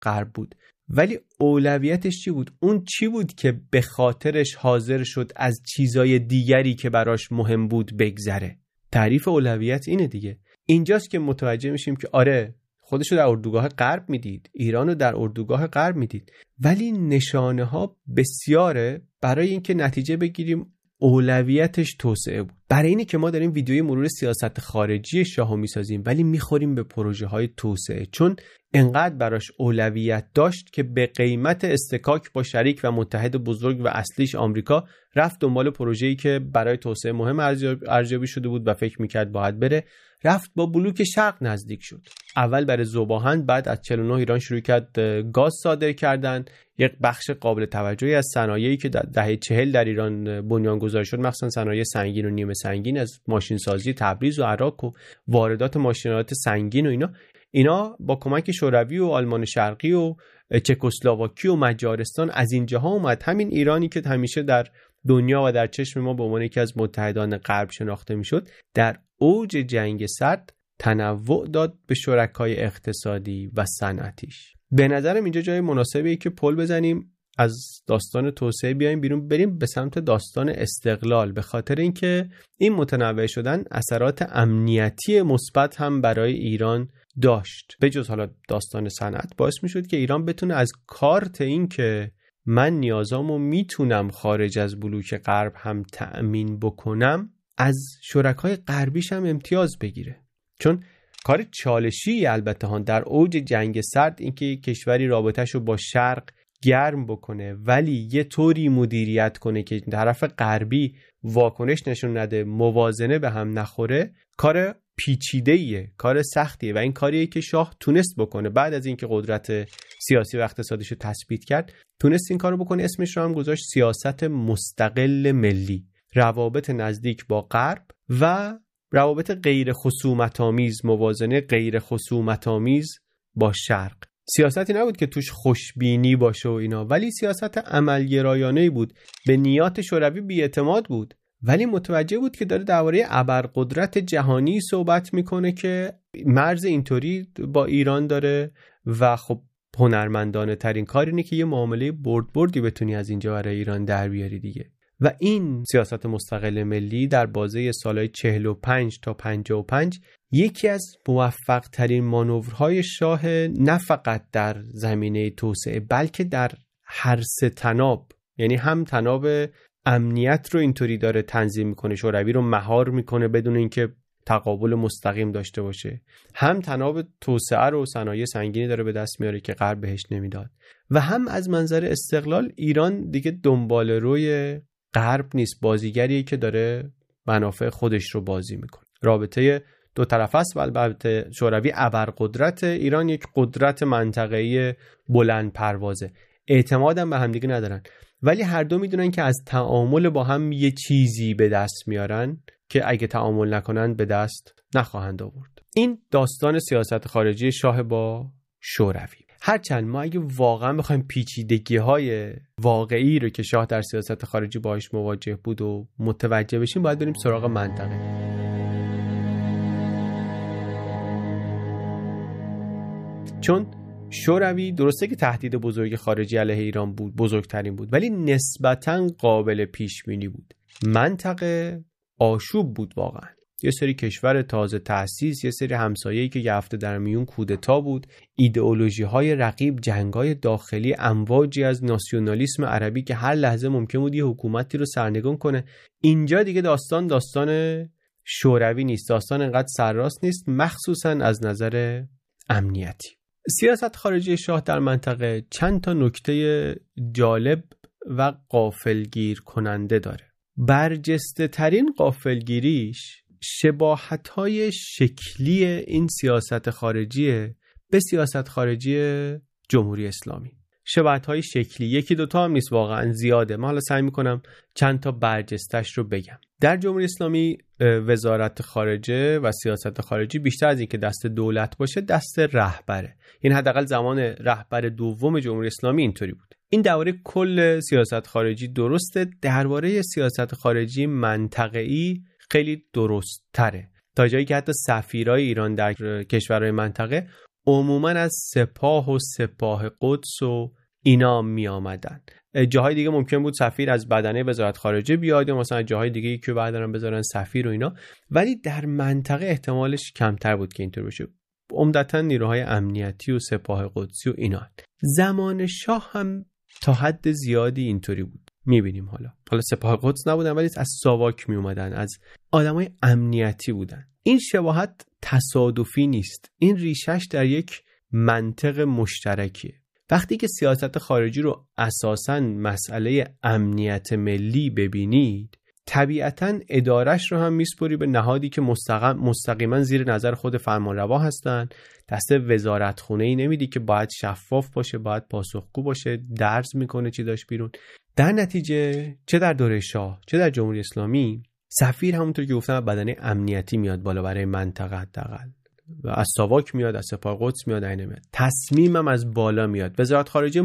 غرب بود، ولی اولویتش چی بود؟ اون چی بود که به خاطرش حاضر شد از چیزای دیگری که براش مهم بود بگذره؟ تعریف اولویت اینه دیگه. اینجاست که متوجه میشیم که آره خودشو در اردوگاه غرب میدید، ایرانو در اردوگاه غرب میدید، ولی نشانه ها بسیاره برای اینکه نتیجه بگیریم اولویتش توسعه بود. برای اینه که ما داریم ویدیوی مرور سیاست خارجی شاهو میسازیم ولی میخوریم به پروژه های توسعه، چون انقدر براش اولویت داشت که به قیمت استکاک با شریک و متحد بزرگ و اصلیش آمریکا رفت دنبال پروژه‌ای که برای توسعه مهم ارزیابی شده بود و فکر میکرد باید بره، رفت با بلوک شرق نزدیک شد. اول برای ذوب‌آهن، بعد از 49 ایران شروع کرد گاز صادر کردن. یک بخش قابل توجهی از صنایعی که در دهه 40 در ایران بنیانگذاری شد، مخصوصا صنایع سنگین و نیمه سنگین، از ماشین سازی تبریز و عراق و واردات ماشینالات سنگین و اینا با کمک شوروی و آلمان شرقی و چکسلواکی و مجارستان از اینجاها اومد. همین ایرانی که همیشه در دنیا و در چشم ما به عنوان یکی از متحدان غرب شناخته میشد، در اوج جنگ سرد تنوع داد به شرکای اقتصادی و صنعتیش. به نظرم اینجا جای مناسبیه که پل بزنیم، از داستان توسعه بیایم بیرون، بریم به سمت داستان استقلال، به خاطر اینکه این متنوع شدن اثرات امنیتی مثبت هم برای ایران داشت. به جز حالا داستان صنعت باعث میشد که ایران بتونه از کارت این که من نیازامو میتونم خارج از بلوک غرب هم تأمین بکنم، از شرکای غربیش هم امتیاز بگیره. چون کار چالشی البته ها در اوج جنگ سرد اینکه کشوری رابطه‌شو با شرق گرم بکنه ولی یه طوری مدیریت کنه که طرف غربی واکنش نشون نده، موازنه به هم نخوره، کار پیچیده‌ایه، کار سختیه و این کاریه که شاه تونست بکنه. بعد از اینکه قدرت سیاسی و اقتصادیشو تثبیت کرد، تونست این کارو بکنه. اسمش رو هم گذاشت سیاست مستقل ملی، روابط نزدیک با غرب و روابط غیر خصومت‌آمیز، موازنه غیر خصومت‌آمیز با شرق. سیاستی نبود که توش خوشبینی باشه و اینا، ولی سیاست عملگرایانه‌ای بود. به نیات شوروی بی‌اعتماد بود، ولی متوجه بود که داره درباره ابرقدرت جهانی صحبت میکنه که مرز اینطوری با ایران داره و خب هنرمندانه ترین کار اینه که یه معامله بردی بتونی از اینجا برای ایران در بیاری دیگه. و این سیاست مستقل ملی در بازه سالهای 45 تا 55 یکی از موفق ترین مانورهای شاه، نه فقط در زمینه توسعه بلکه در هر سه تناب. یعنی هم تناب امنیت رو اینطوری داره تنظیم میکنه، شوروی رو مهار میکنه بدون اینکه تقابل مستقیم داشته باشه، هم تناب توسعه رو صنایع سنگینی داره به دست میاره که غرب بهش نمیداد، و هم از منظر استقلال ایران دیگه دنبال روی غرب نیست، بازیگریه که داره منافع خودش رو بازی میکنه. رابطه دو طرف است و البته شوروی ابرقدرت، ایران یک قدرت منطقه‌ای بلند پروازه، اعتمادم به هم دیگه ندارن، ولی هر دو میدونن که از تعامل با هم یه چیزی به دست میارن که اگه تعامل نکنن به دست نخواهند آورد. این داستان سیاست خارجی شاه با شوروی. هرچند ما اگه واقعا بخوایم پیچیدگی‌های واقعی رو که شاه در سیاست خارجی باهاش مواجه بود و متوجه بشیم، باید بریم سراغ منطقه. چون شوروی درسته که تهدید بزرگ خارجی علیه ایران بود، بزرگترین بود، ولی نسبتاً قابل پیش بینی بود. منطقه آشوب بود واقعا. یه سری کشور تازه تأسیس، یه سری همسایه‌ای که یه هفته در میون کودتا بود، ایدئولوژی‌های رقیب، جنگ‌های داخلی، امواجی از ناسیونالیسم عربی که هر لحظه ممکن بود یه حکومتی رو سرنگون کنه. اینجا دیگه داستان شوروی نیست، داستان انقدر سرراست نیست، مخصوصاً از نظر امنیتی. سیاست خارجی شاه در منطقه چند تا نکته جالب و غافلگیر کننده داره. برجسته ترین غافلگیریش شباهت‌های شکلی این سیاست خارجی به سیاست خارجی جمهوری اسلامی. شباهت‌های شکلی، یکی دوتا هم نیست، واقعا زیاده. من حالا سعی می‌کنم چند تا برجستش رو بگم. در جمهوری اسلامی وزارت خارجه و سیاست خارجی بیشتر از این که دست دولت باشه، دست رهبره. این حداقل زمان رهبر دوم جمهوری اسلامی اینطوری بود. این درباره کل سیاست خارجی درسته، درباره سیاست خارجی منطقه‌ای خیلی درست تره، تا جایی که حتی سفیرای ایران در کشورهای منطقه عموما از سپاه و سپاه قدس و اینا می آمدن. جاهای دیگه ممکن بود سفیر از بدنه وزارت خارجه بیاد یا مثلا جاهای دیگه که بعدن بذارن سفیر و اینا، ولی در منطقه احتمالش کمتر بود که اینطور بشه. عمدتاً نیروهای امنیتی و سپاه قدسی و اینا. زمان شاه هم تا حد زیادی اینطوری بود. میبینیم حالا سپاه قدس نبودن ولی از ساواک می اومدن، از آدمای امنیتی بودن. این شباهت تصادفی نیست، این ریشش در یک منطق مشترکیه. وقتی که سیاست خارجی رو اساساً مسئله امنیت ملی ببینید، طبیعتاً ادارش رو هم میسپری به نهادی که مستقیما زیر نظر خود فرمانروا هستن. دست وزارتخونه‌ای نمیدی که باید شفاف باشه، باید پاسخگو باشه، درز میکنه چی داشت بیرون. در نتیجه چه در دوره شاه چه در جمهوری اسلامی، سفیر همونطور که گفتم بدنه امنیتی میاد بالا برای منطقه، حداقل از ساواک میاد، از سپاه قدس میاد، اینه میاد. تصمیمم از بالا میاد. وزارت خارجه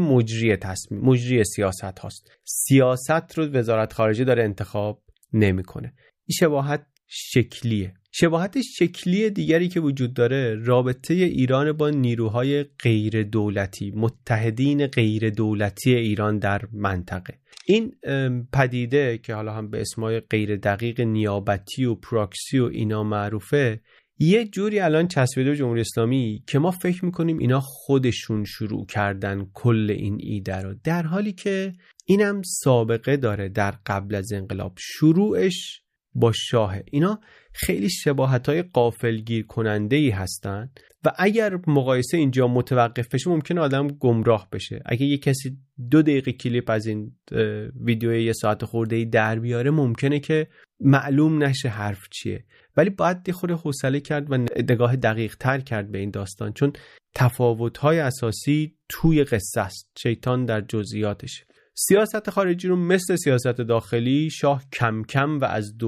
مجری سیاست هاست. سیاست رو وزارت خارجه داره انتخاب نمیکنه. این شباهت شکلیه. شباهت شکلی دیگری که وجود داره رابطه ایران با نیروهای غیر دولتی، متحدین غیر دولتی ایران در منطقه. این پدیده که حالا هم به اسمای غیر دقیق نیابتی و پراکسی و اینا معروفه، یه جوری الان چسبیده به جمهوری اسلامی که ما فکر میکنیم اینا خودشون شروع کردن کل این ایده رو، در حالی که اینم سابقه داره. در قبل از انقلاب شروعش با شاه. اینا خیلی شباهت‌های غافلگیر کننده‌ای هستن و اگر مقایسه اینجا متوقف بشه ممکنه آدم گمراه بشه. اگه یه کسی 2 دقیقه کلیپ از این ویدیو 1 ساعت خورده‌ای در بیاره ممکنه که معلوم نشه حرف چیه، ولی باید یه خورده حوصله کرد و نگاه دقیق تر کرد به این داستان، چون تفاوت‌های اساسی توی قصه است، شیطان در جزئیاتشه. سیاست خارجی رو مثل سیاست داخلی شاه کم کم و از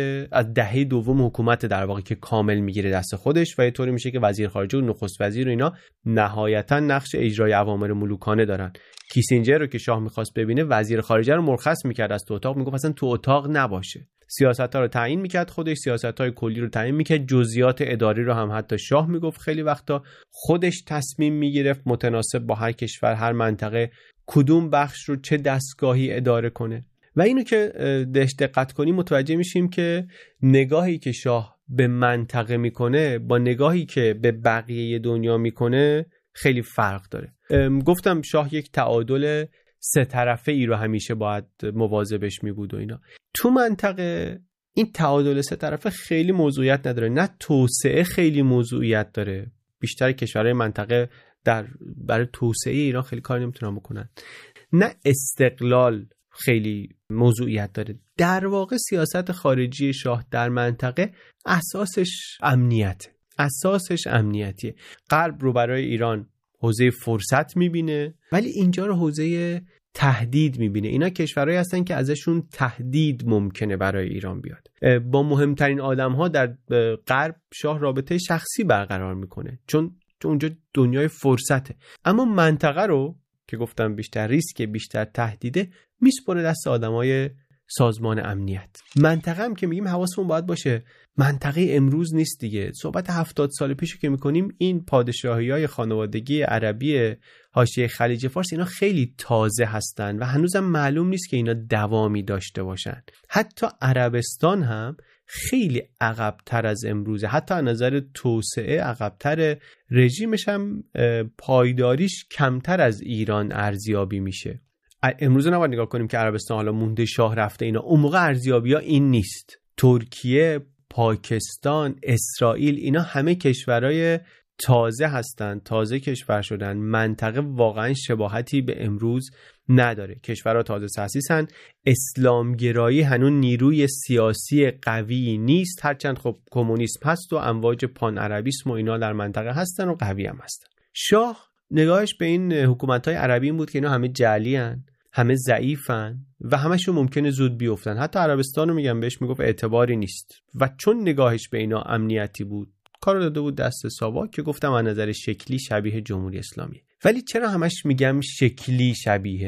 دهه دوم حکومت در واقع که کامل میگیره دست خودش و یه طوری میشه که وزیر خارجه و نخست وزیر و اینا نهایتا نقش اجرای اوامر ملوکانه دارن. کیسینجر رو که شاه میخواست ببینه وزیر خارجه رو مرخص میکرد از تو اتاق، میگفت اصلا تو اتاق نباشه. سیاست‌ها رو تعیین میکرد خودش، سیاست‌های کلی رو تعیین میکرد، جزئیات اداری رو هم حتی شاه میگفت خیلی وقتا خودش تصمیم میگرفت متناسب با هر کشور، هر منطقه کدوم بخش رو چه دستگاهی اداره کنه. و اینو که دقت کنیم متوجه میشیم که نگاهی که شاه به منطقه میکنه با نگاهی که به بقیه دنیا میکنه خیلی فرق داره. گفتم شاه یک تعادل 3 طرفه ای رو همیشه باید مواظبش میبود و اینا. تو منطقه این تعادل 3 طرفه خیلی موضوعیت نداره، نه توسعه خیلی موضوعیت داره. بیشتر کشورهای منطقه برای توسعه ایران خیلی کار نمیتونن بکنن، نه استقلال خیلی موضوعیت داره. در واقع سیاست خارجی شاه در منطقه اساسش امنیتیه. غرب رو برای ایران حوزه فرصت میبینه ولی اینجا رو حوزه تهدید میبینه. اینا کشورهایی هستن که ازشون تهدید ممکنه برای ایران بیاد. با مهمترین آدم‌ها در غرب شاه رابطه شخصی برقرار میکنه چون اونجا دنیای فرصته. اما منطقه رو که گفتم بیشتر ریسک، بیشتر تهدیده، میسپره دست آدمای سازمان امنیت. منطقه هم که میگیم حواسمون باید باشه منطقه امروز نیست دیگه. صحبت 70 سال پیشو که میکنیم این پادشاهی‌های خانوادگی عربی حاشیه خلیج فارس اینا خیلی تازه هستن و هنوزم معلوم نیست که اینا دوامی داشته باشن. حتی عربستان هم خیلی عقب‌تر از امروزه، حتی از نظر توسعه عقب‌تر، رژیمش هم پایداریش کمتر از ایران ارزیابی میشه. امروز نباید نگاه کنیم که عربستان حالا مونده شاه رفته اینا، اون موقع ارزیابی‌ها این نیست. ترکیه، پاکستان، اسرائیل اینا همه کشورهای تازه هستن، تازه کشور شدن. منطقه واقعا شباهتی به امروز نداره. کشورها تازه تأسیسن. اسلامگرایی هنوز نیروی سیاسی قوی نیست، هرچند خب کمونیسم هست و امواج پان عربیسم و اینا در منطقه هستن و قوی هم هستن. شاه نگاهش به این حکومت‌های عربی این بود که اینا همه جعلی‌ان، همه ضعیفن و همشون ممکنه زود بیفتن. حتی عربستان رو میگم بهش میگفت اعتباری نیست و چون نگاهش به اینا امنیتی بود کارو داده بود دست ساواک که گفتم از نظر شکلی شبیه جمهوری اسلامی. ولی چرا همش میگم شکلی شبیه؟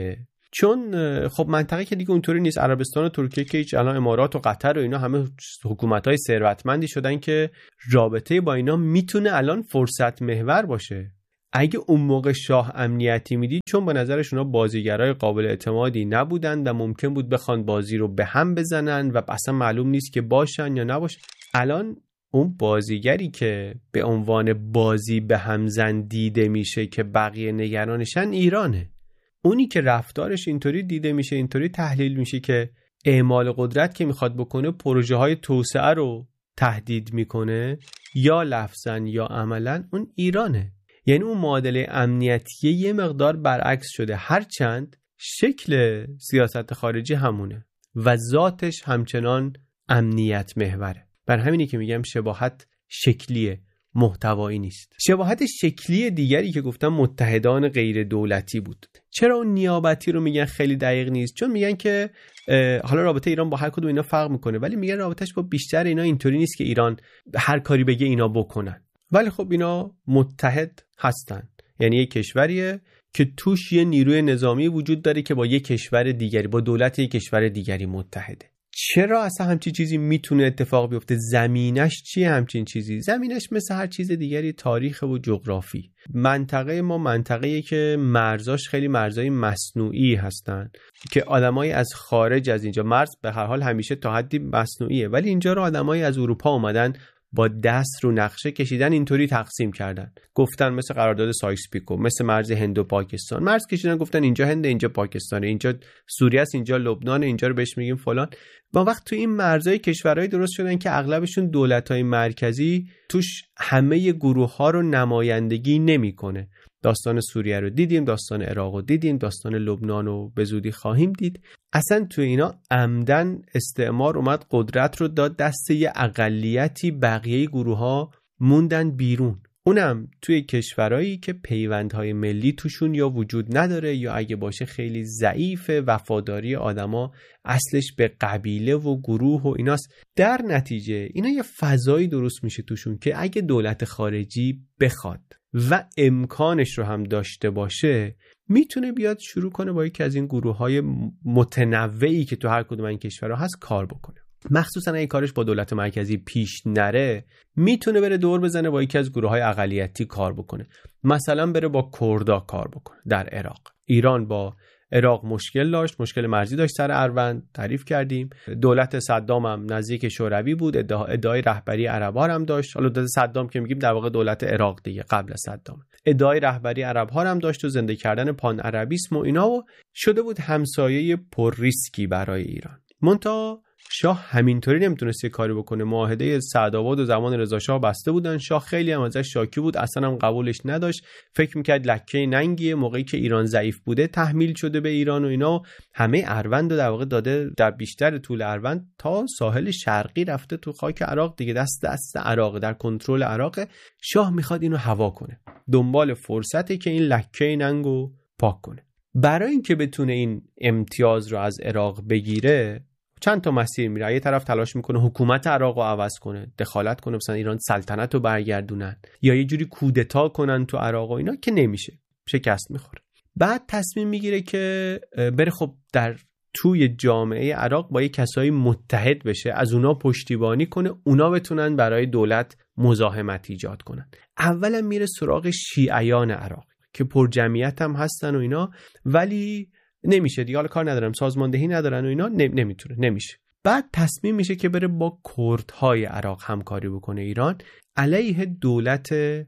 چون خب منطقه که دیگه اونطوری نیست، عربستان و ترکیه که هیچ، الان امارات و قطر و اینا همه حکومت‌های ثروتمندی شدن که رابطه با اینا میتونه الان فرصت محور باشه. اگه اون موقع شاه امنیتی میدید، چون به نظرشون ها بازیگرای قابل اعتمادی نبودن و ممکن بود بخوان بازی رو به هم بزنن و اصلا معلوم نیست که باشن یا نباشن، الان اون بازیگری که به عنوان بازی به هم زن دیده میشه که بقیه نگرانشن ایرانه. اونی که رفتارش اینطوری دیده میشه، اینطوری تحلیل میشه که اعمال قدرت که میخواد بکنه پروژه های توسعه رو تهدید میکنه، یا لفظاً یا عملاً، اون ایرانه. یعنی اون معادله امنیتی یه مقدار برعکس شده، هرچند شکل سیاست خارجی همونه و ذاتش همچنان امنیت محوره. بر همینی که میگم شباهت شکلیه، محتوایی نیست. شباهت شکلی دیگری که گفتم متحدان غیر دولتی بود. چرا اون نیابتی رو میگن خیلی دقیق نیست؟ چون میگن که حالا رابطه ایران با هر کدوم اینا فرق میکنه، ولی میگن رابطهش با بیشتر اینا اینطوری نیست که ایران هر کاری بگه اینا بکنن، ولی خب اینا متحد هستن. یعنی یک کشوریه که توش یه نیروی نظامی وجود داره که با یک کشور دیگری، با دولت یک کشور دیگری متحده. چرا اصلا همچین چیزی میتونه اتفاق بیفته؟ زمینش چیه همچین چیزی؟ زمینش مثل هر چیز دیگری تاریخ و جغرافی. منطقه ما منطقه‌ایه که مرزاش خیلی مرزای مصنوعی هستن که آدمایی از خارج از اینجا، مرز به هر حال همیشه تا حدی مصنوعیه، ولی اینجا رو آدمایی از اروپا اومدن با دست رو نقشه کشیدن، اینطوری تقسیم کردن، گفتن مثل قرارداد سایکس پیکو، مثل مرز هند و پاکستان، مرز کشیدن گفتن اینجا هند، اینجا پاکستانه، اینجا سوریه است، اینجا لبنان، اینجا رو بهش میگیم فلان. با وقت تو این مرزهای کشورهای درست شدن که اغلبشون دولت‌های مرکزی توش همه گروه‌ها رو نمایندگی نمی‌کنه. داستان سوریه رو دیدیم، داستان عراق رو دیدیم، داستان لبنان رو به زودی خواهیم دید. اصلا تو اینا عمدن استعمار اومد قدرت رو داد دست یه اقلیتی، بقیه گروه‌ها موندن بیرون. اونم توی کشورهایی که پیوندهای ملی توشون یا وجود نداره یا اگه باشه خیلی ضعیفه، وفاداری آدما اصلش به قبیله و گروه و ایناست. در نتیجه اینا یه فضایی درست میشه توشون که اگه دولت خارجی بخواد و امکانش رو هم داشته باشه، میتونه بیاد شروع کنه با یکی از این گروه‌های متنوعی که تو هر کدوم این کشورها هست کار بکنه. مخصوصا اگه کارش با دولت مرکزی پیش نره، میتونه بره دور بزنه با یکی از گروه‌های اقلیتی کار بکنه. مثلا بره با کردا کار بکنه در عراق. ایران با عراق مشکل داشت، مشکل مرزی داشت سر اروند، تعریف کردیم. دولت صدام هم نزدیک شوروی بود، ادعای رهبری عرب‌ها هم داشت. حالا دولت صدام که میگیم در واقع دولت عراق دیگه، قبل از صدام. ادعای رهبری عرب‌ها هم داشت و زنده کردن پان عربیسم و اینا، و شده بود همسایه پر ریسکی برای ایران. منتها شاه همینطوری نمیتونست کاری بکنه. معاهده سعدآباد و زمان رضا شاه بسته بودن، شاه خیلی هم ازش شاکی بود، اصلا هم قبولش نداشت، فکر میکرد لکه ننگیه. موقعی که ایران ضعیف بوده تحمیل شده به ایران و اینا، همه اروند رو در واقع داده، در بیشتر طول اروند تا ساحل شرقی رفته تو خاک عراق دیگه، دست عراق، در کنترل عراق. شاه میخواد اینو هوا کنه، دنبال فرصتی که این لکه ننگو پاک کنه. برای اینکه بتونه این امتیاز رو از عراق بگیره چند تا مسیر میره. یه طرف تلاش میکنه حکومت عراق رو عوض کنه، دخالت کنه، مثلا ایران سلطنت رو برگردونن یا یه جوری کودتا کنن تو عراق و اینا، که نمیشه، شکست میخوره. بعد تصمیم میگیره که بره خب در توی جامعه عراق با یه کسایی متحد بشه، از اونا پشتیبانی کنه، اونا بتونن برای دولت مزاحمت ایجاد کنن. اولا میره سراغ شیعیان عراق که پر جمعیت هم هستن و اینا، ولی نمیشه دیگه، حالا کار ندارم، سازماندهی ندارن و اینا، نمیتونه، نمیشه. بعد تصمیم میشه که بره با کردهای عراق همکاری بکنه ایران علیه دولت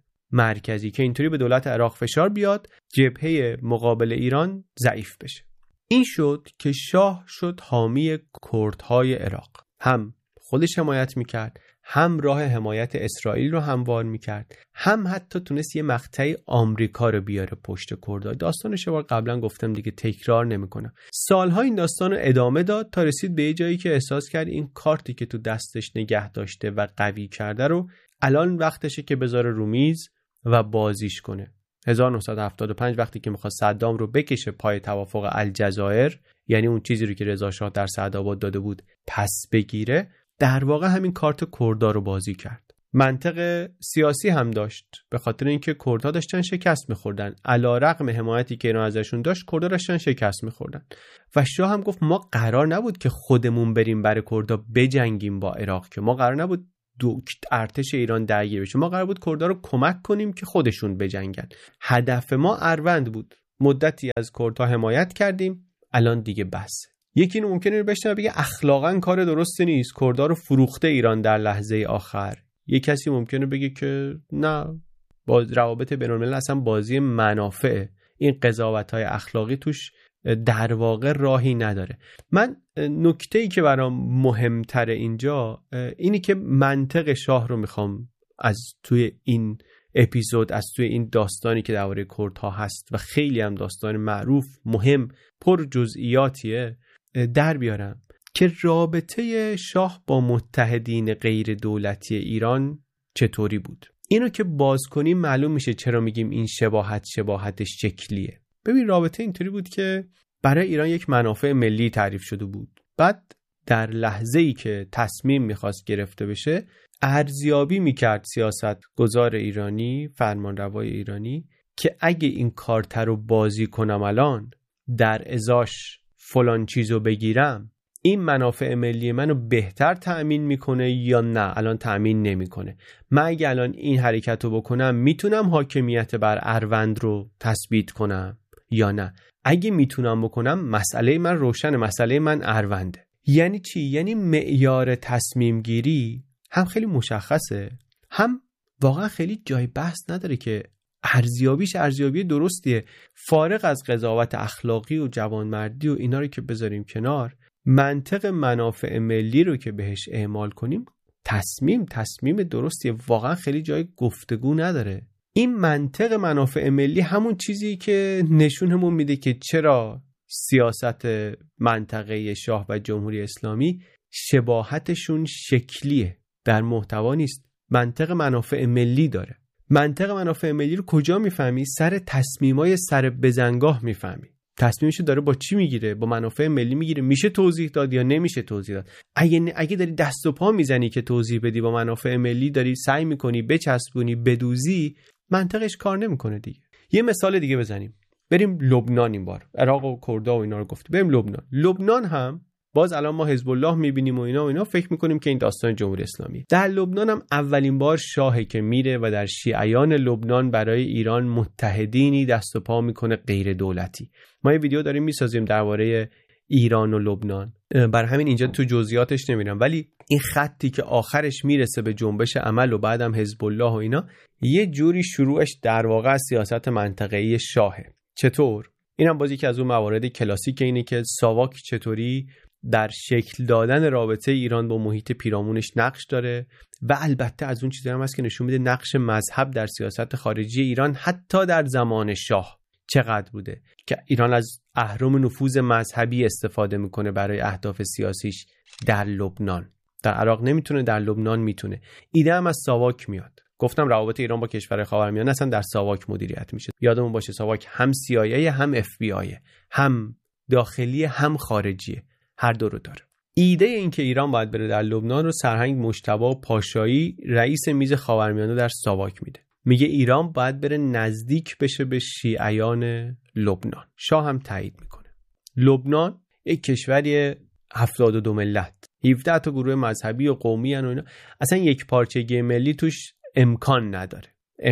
مرکزی، که اینطوری به دولت عراق فشار بیاد، جبهه مقابل ایران ضعیف بشه. این شد که شاه شد حامی کردهای عراق، هم خودش حمایت میکرد، هم راه حمایت اسرائیل رو هموار میکرد، هم حتی تونست یه مقطعی آمریکا رو بیاره پشت کردها. داستانش رو قبلا گفتم دیگه، تکرار نمیکنم. سالها این داستان رو ادامه داد تا رسید به یه جایی که احساس کرد این کارتی که تو دستش نگه داشته و قوی کرده رو الان وقتشه که بذاره رو میز و بازیش کنه. 1975 وقتی که میخواد صدام رو بکشه پای توافق الجزایر، یعنی اون چیزی رو که رضا شاه در سعدآباد داده بود پس بگیره، در واقع همین کارت کردا رو بازی کرد. منطق سیاسی هم داشت، به خاطر اینکه کردها داشتن شکست می‌خوردن. علیرغم حمایتی که ایران ازشون داشت، کردها داشتن شکست می‌خوردن و شاه هم گفت ما قرار نبود که خودمون بریم برای کردها بجنگیم با عراق، که ما قرار نبود ارتش ایران درگیر بشه، ما قرار بود کردها رو کمک کنیم که خودشون بجنگن. هدف ما اروند بود. مدتی از کردها حمایت کردیم، الان دیگه بس. یکی اینو ممکنه بشنوه بگه اخلاقا کار درستی نیست، کردها رو فروخته ایران در لحظه آخر. یک کسی ممکنه بگه که نه، با روابط بین‌الملل اصلا بازی منافع، این قضاوت‌های اخلاقی توش در واقع راهی نداره. من نکته‌ای که برام مهمتره اینجا اینی که منطق شاه رو میخوام از توی این اپیزود، از توی این داستانی که درباره کردها هست و خیلی هم داستان معروف، مهم، پر جزئیاتیه، در بیارم که رابطه شاه با متحدین غیر دولتی ایران چطوری بود. اینو که باز کنیم معلوم میشه چرا میگیم این شباهت شکلیه. ببین، رابطه اینطوری بود که برای ایران یک منافع ملی تعریف شده بود. بعد در لحظه‌ای که تصمیم میخواست گرفته بشه، ارزیابی میکرد سیاست گذار ایرانی، فرمانروای ایرانی، که اگه این کارت رو بازی کنم الان، در ازاش فلان چیزو بگیرم، این منافع ملی منو بهتر تأمین میکنه یا نه الان تأمین نمیکنه. من اگه الان این حرکت رو بکنم میتونم حاکمیت بر اروند رو تثبیت کنم یا نه. اگه میتونم بکنم، مسئله من روشنه، مسئله من ارونده. یعنی چی؟ یعنی معیار تصمیم گیری هم خیلی مشخصه، هم واقعا خیلی جای بحث نداره که ارزیابی درستیه. فارغ از قضاوت اخلاقی و جوانمردی و اینا رو که بذاریم کنار، منطق منافع ملی رو که بهش اعمال کنیم، تصمیم درستیه، واقعا خیلی جای گفتگو نداره. این منطق منافع ملی همون چیزی که نشونمون میده که چرا سیاست منطقه شاه و جمهوری اسلامی شباهتشون شکلیه، در محتوا نیست. منطق منافع ملی داره. منطق منافع ملی رو کجا میفهمی؟ سر تصمیمای سر بزنگاه میفهمی. تصمیمشو داره با چی میگیره؟ با منافع ملی میگیره. میشه توضیح داد یا نمیشه توضیح داد؟ اگه داری دست و پا میزنی که توضیح بدی، با منافع ملی داری سعی میکنی بچسبونی، بدوزی، منطقش کار نمیکنه دیگه. یه مثال دیگه بزنیم. بریم لبنان. این بار عراق و کردها و اینا رو گفت، بریم لبنان هم باز الان ما حزب الله میبینیم و اینا فکر میکنیم که این داستان جمهوری اسلامی. در لبنان هم اولین بار شاهی که میره و در شیعیان لبنان برای ایران متحدینی دست و پا میکنه غیر دولتی. ما یه ویدیو داریم میسازیم درباره ایران و لبنان، بر همین اینجا تو جزئیاتش نمیرم، ولی این خطی که آخرش میرسه به جنبش عمل و بعدم حزب الله و اینا، یه جوری شروعش در واقع از سیاست منطقه‌ای شاهه. چطور؟ اینم باز یکی از اون موارد کلاسیک اینه که ساواک چطوری در شکل دادن رابطه ایران با محیط پیرامونش نقش داره و البته از اون چیزایی هم هست که نشون میده نقش مذهب در سیاست خارجی ایران حتی در زمان شاه چقدر بوده، که ایران از اهرم نفوذ مذهبی استفاده میکنه برای اهداف سیاسیش در لبنان. در عراق نمیتونه، در لبنان میتونه. ایده هم از ساواک میاد. گفتم روابط ایران با کشور خاورمیانه اصلا در ساواک مدیریت میشه. یادمون باشه ساواک هم CIA هم FBI، هم داخلی هم خارجیه، هر دو رو داره. ایده این که ایران باید بره در لبنان رو سرهنگ مجتبی پاشایی، رئیس میز خاورمیانه در ساواک میده. میگه ایران باید بره نزدیک بشه به شیعیان لبنان. شاه هم تایید میکنه. لبنان یک کشوری 72 ملت، 17 تا گروه مذهبی و قومی و اینا، اصلا یک پارچگی ملی توش امکان نداره.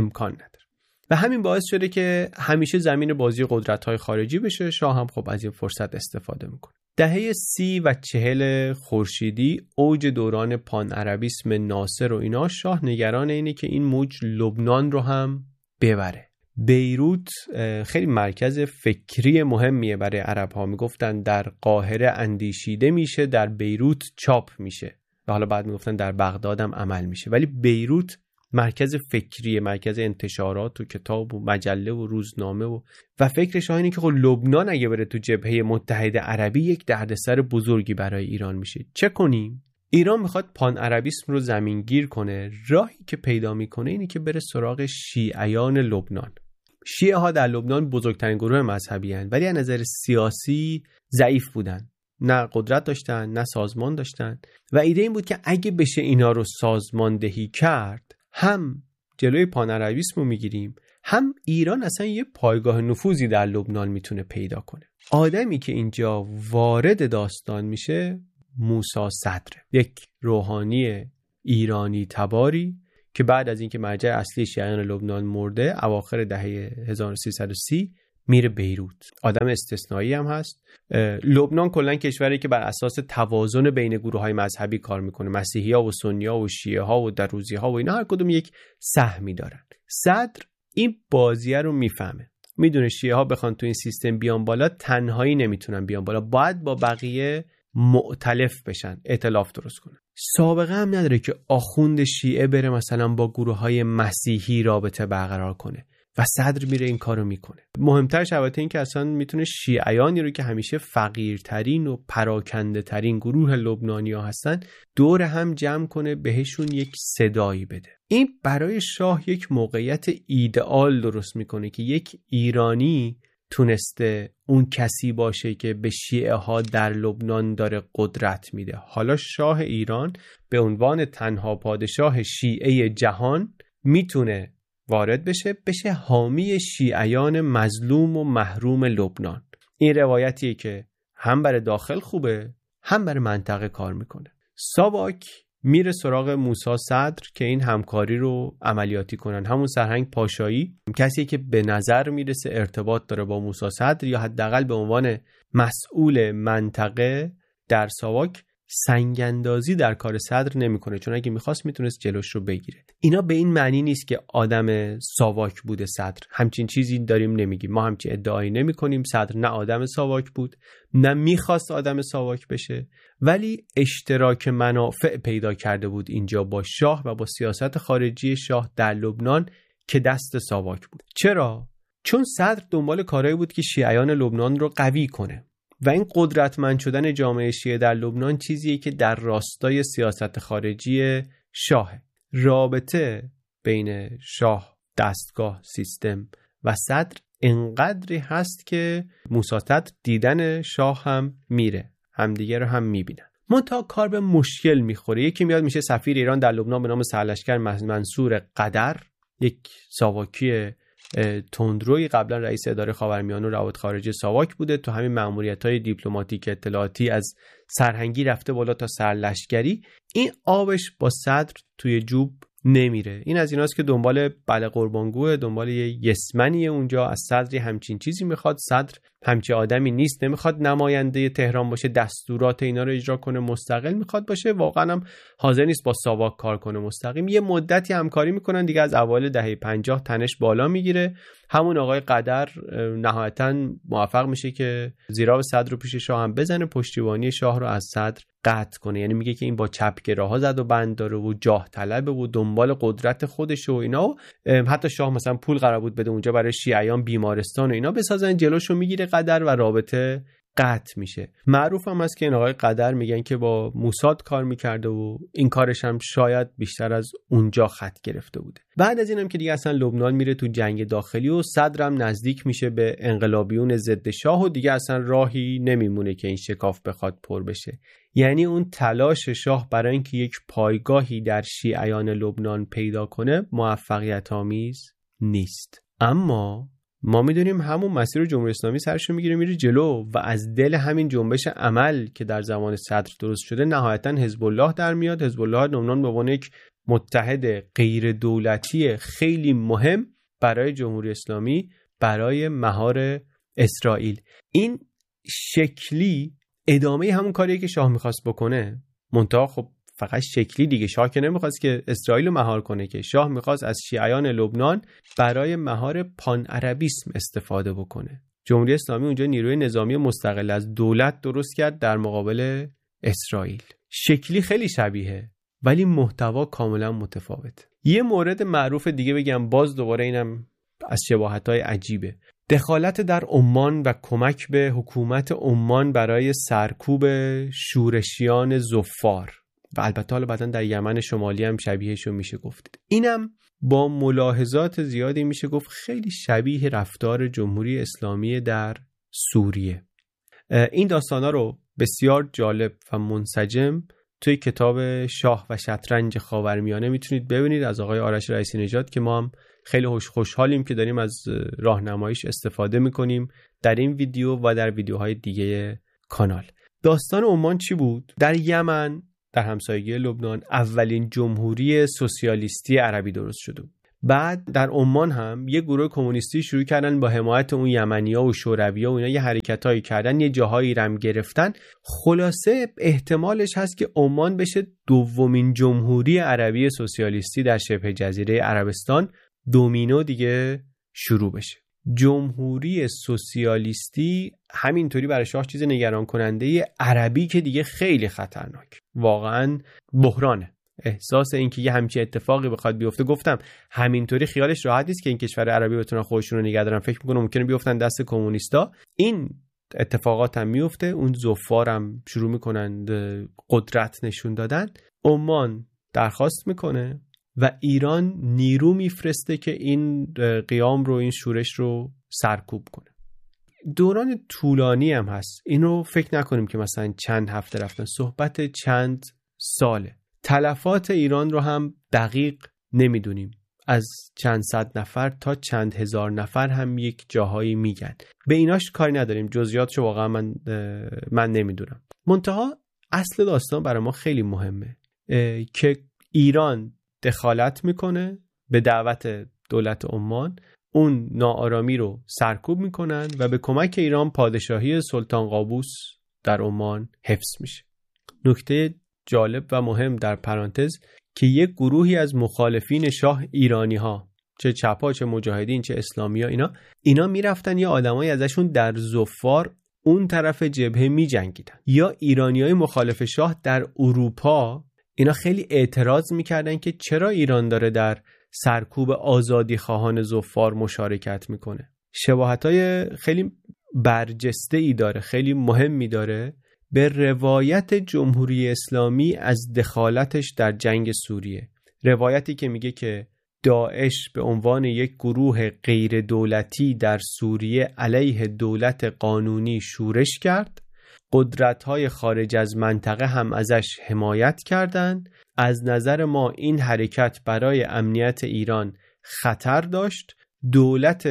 و همین باعث شده که همیشه زمین بازی قدرت‌های خارجی بشه. شاه هم خب از این فرصت استفاده میکنه. دهه 30 و 40 خورشیدی، اوج دوران پان عربیسم ناصر و اینا، شاه نگران اینه که این موج لبنان رو هم ببره. بیروت خیلی مرکز فکری مهمیه برای عرب ها. میگفتن در قاهره اندیشیده میشه، در بیروت چاپ میشه و حالا بعد میگفتن در بغداد هم عمل میشه، ولی بیروت مرکز فکریه، مرکز انتشارات و کتاب و مجله و روزنامه و فکر شاه اینه که خب لبنان اگه بره تو جبهه متحد عربی یک دردسر بزرگی برای ایران میشه. چه کنیم؟ ایران میخواد پان عربیسم رو زمینگیر کنه. راهی که پیدا میکنه اینه که بره سراغ شیعیان لبنان. شیعه ها در لبنان بزرگترین گروه مذهبی هستند، ولی از نظر سیاسی ضعیف بودن. نه قدرت داشتن نه سازمان داشتن و ایده این بود که اگه بشه اینا رو سازماندهی کرد، هم جلوی پانعربیسم رو میگیریم، هم ایران اصلا یه پایگاه نفوذی در لبنان میتونه پیدا کنه. آدمی که اینجا وارد داستان میشه موسی صدر، یک روحانی ایرانی تباری که بعد از اینکه مرجع اصلی شیعیان لبنان مرده اواخر دهه 1330 میره بیروت. آدم استثنایی هم هست. لبنان کلا کشوری که بر اساس توازن بین گروه‌های مذهبی کار میکنه، مسیحی‌ها و سنی‌ها و شیعه‌ها و دروزی‌ها و اینا هر کدوم یک سهمی دارن. صدر این بازیه رو میفهمه، میدونه شیعه‌ها بخوان تو این سیستم بیان بالا تنهایی نمیتونن بیان بالا، باید با بقیه مؤتلف بشن، ائتلاف درست کنن. سابقه هم نداره که آخوند شیعه بره مثلا با گروه‌های مسیحی رابطه برقرار کنه و صدر میره این کارو میکنه. مهمترش البته این که اصلا میتونه شیعیانی رو که همیشه فقیرترین و پراکنده ترین گروه لبنانی‌ها هستن دور هم جمع کنه، بهشون یک صدایی بده. این برای شاه یک موقعیت ایدئال درست میکنه که یک ایرانی تونسته اون کسی باشه که به شیعه ها در لبنان داره قدرت میده. حالا شاه ایران به عنوان تنها پادشاه شیعه جهان میتونه وارد بشه حامی شیعیان مظلوم و محروم لبنان. این روایتیه که هم برای داخل خوبه هم برای منطقه کار میکنه. ساواک میره سراغ موسی صدر که این همکاری رو عملیاتی کنن. همون سرهنگ پاشایی، کسی که به نظر میرسه ارتباط داره با موسی صدر یا حداقل به عنوان مسئول منطقه در ساواک سنگ‌اندازی در کار صدر نمیکنه، چون اگه میخواست میتونست جلوش رو بگیره. اینا به این معنی نیست که آدم ساواک بوده صدر، همچین چیزی داریم نمیگیم، ما همچین ادعایی نمیکنیم. صدر نه آدم ساواک بود نه میخواست آدم ساواک بشه، ولی اشتراک منافع پیدا کرده بود اینجا با شاه و با سیاست خارجی شاه در لبنان که دست ساواک بود. چرا؟ چون صدر دنبال کارهایی بود که شیعیان لبنان رو قوی کنه و این قدرتمند شدن جامعه شیعه در لبنان چیزیه که در راستای سیاست خارجی شاهه. رابطه بین شاه، دستگاه، سیستم و صدر انقدری هست که موسی صدر دیدن شاه هم میره، همدیگه رو هم میبینن. منتها کار به مشکل میخوره. یکی میاد میشه سفیر ایران در لبنان به نام سرلشکر منصور قدر، یک ساواکی تندروی، قبلا رئیس اداره خاورمیانه و روابط خارجه ساواک بوده. تو همین مأموریت‌های دیپلماتیک اطلاعاتی از سرهنگی رفته بالا تا سرلشکری. این آبش با صدر توی جوب نمیره. این از ایناست که دنبال بله قربانگوه، دنبال یه یسمنیه اونجا، از صدری همچین چیزی میخواد. صدر همچین آدمی نیست، نمیخواد نماینده تهران باشه، دستورات اینا رو اجرا کنه، مستقل میخواد باشه. واقعا هم حاضر نیست با ساواک کار کنه مستقیم. یه مدتی همکاری میکنن دیگه، از اوایل دهه 50 تنش بالا میگیره. همون آقای قدر نهایتا موفق میشه که زیراب صدر رو پیش شاه هم بزنه، پشتیبانی شاه رو از صدر قطع کنه. یعنی میگه که این با چپگراها زد و بند داره و جاه طلبه و دنبال قدرت خودش و اینا. و حتی شاه مثلا پول قرار بود بده اونجا برای شیعیان بیمارستان و اینا بسازن، جلوشو میگیره قدر و رابطه قطع میشه. معروف هم هست که این آقای قدر میگن که با موساد کار میکرده و این کارش هم شاید بیشتر از اونجا خط گرفته بوده. بعد از اینم که دیگه اصلا لبنان میره تو جنگ داخلی و صدرم نزدیک میشه به انقلابیون ضد شاه و دیگه اصلا راهی نمیمونه که این شکاف بخواد پر بشه. یعنی اون تلاش شاه برای اینکه یک پایگاهی در شیعیان لبنان پیدا کنه موفقیت آمیز نیست. اما ما میدونیم همون مسیر جمهوری اسلامی سرشو میگیره میره جلو و از دل همین جنبش عمل که در زمان صدر درست شده نهایتا حزب الله در میاد. حزب الله لبنان به عنوان یک متحد غیر دولتی خیلی مهم برای جمهوری اسلامی، برای مهار اسرائیل. این شکلی ادامه همون کاریه که شاه میخواست بکنه، منتها خب فقط شکلی دیگه. شاه که نمیخواست که اسرائیل رو مهار کنه، که شاه میخواست از شیعیان لبنان برای مهار پان عربیسم استفاده بکنه. جمهوری اسلامی اونجا نیروی نظامی مستقل از دولت درست کرد در مقابل اسرائیل. شکلی خیلی شبیه ولی محتوا کاملا متفاوت. یه مورد معروف دیگه بگم، باز دوباره اینم از شباهت‌های عجیبه. دخالت در عمان و کمک به حکومت عمان برای سرکوب شورشیان ظفار و البته حالا بعدن در یمن شمالی هم شبیهشو میشه گفت. اینم با ملاحظات زیادی میشه گفت خیلی شبیه رفتار جمهوری اسلامی در سوریه. این داستانا رو بسیار جالب و منسجم توی کتاب شاه و شطرنج خاورمیانه میتونید ببینید از آقای آرش رئیسی نژاد که ما هم خیلی خوشحالیم که داریم از راهنماییش استفاده میکنیم در این ویدیو و در ویدیوهای دیگه کانال. داستان عمان چی بود؟ در یمن در همسایگی لبنان اولین جمهوری سوسیالیستی عربی درست شده بود. بعد در عمان هم یه گروه کمونیستی شروع کردن با حمایت اون یمنی‌ها و شوروی‌ها و اینا یه حرکتایی کردن، یه جاهایی رم گرفتن. خلاصه احتمالش هست که عمان بشه دومین جمهوری عربی سوسیالیستی در شبه جزیره عربستان. دومینو دیگه شروع بشه. جمهوری سوسیالیستی همینطوری برای شاه چیز نگران کننده، عربی که دیگه خیلی خطرناک، واقعا بحرانه. احساس این که یه همچین اتفاقی بخواد بیفته، گفتم همینطوری خیالش راحت نیست که این کشور عربی بتونن خودشون رو نگه دارن. فکر میکنم ممکنه بیفتن دست کمونیستا. این اتفاقات هم میفته، اون زفارم شروع میکنن قدرت نشون دادن. عمان درخواست میکنه و ایران نیرو میفرسته که این قیام رو، این شورش رو سرکوب کنه. دوران طولانی هم هست، اینو فکر نکنیم که مثلا چند هفته رفتن، صحبت چند ساله. تلفات ایران رو هم دقیق نمیدونیم، از چند صد نفر تا چند هزار نفر هم یک جاهایی میگن. به ایناش کاری نداریم، جزئیاتشو واقعا من نمیدونم. منتها اصل داستان برای ما خیلی مهمه که ایران دخالت میکنه به دعوت دولت عمان، اون ناآرامی رو سرکوب میکنن و به کمک ایران پادشاهی سلطان قابوس در عمان حفظ میشه. نکته جالب و مهم در پرانتز که یک گروهی از مخالفین شاه ایرانی ها، چه چپا چه مجاهدین چه اسلامی ها، اینا میرفتن یا آدمایی ازشون در زفار اون طرف جبهه میجنگیدن، یا ایرانیای مخالف شاه در اروپا اینا خیلی اعتراض میکردن که چرا ایران داره در سرکوب آزادی خواهان زفار مشارکت میکنه. شباهتای خیلی برجسته ای داره، خیلی مهمی داره به روایت جمهوری اسلامی از دخالتش در جنگ سوریه. روایتی که میگه که داعش به عنوان یک گروه غیر دولتی در سوریه علیه دولت قانونی شورش کرد، قدرت‌های خارج از منطقه هم ازش حمایت کردند. از نظر ما این حرکت برای امنیت ایران خطر داشت. دولت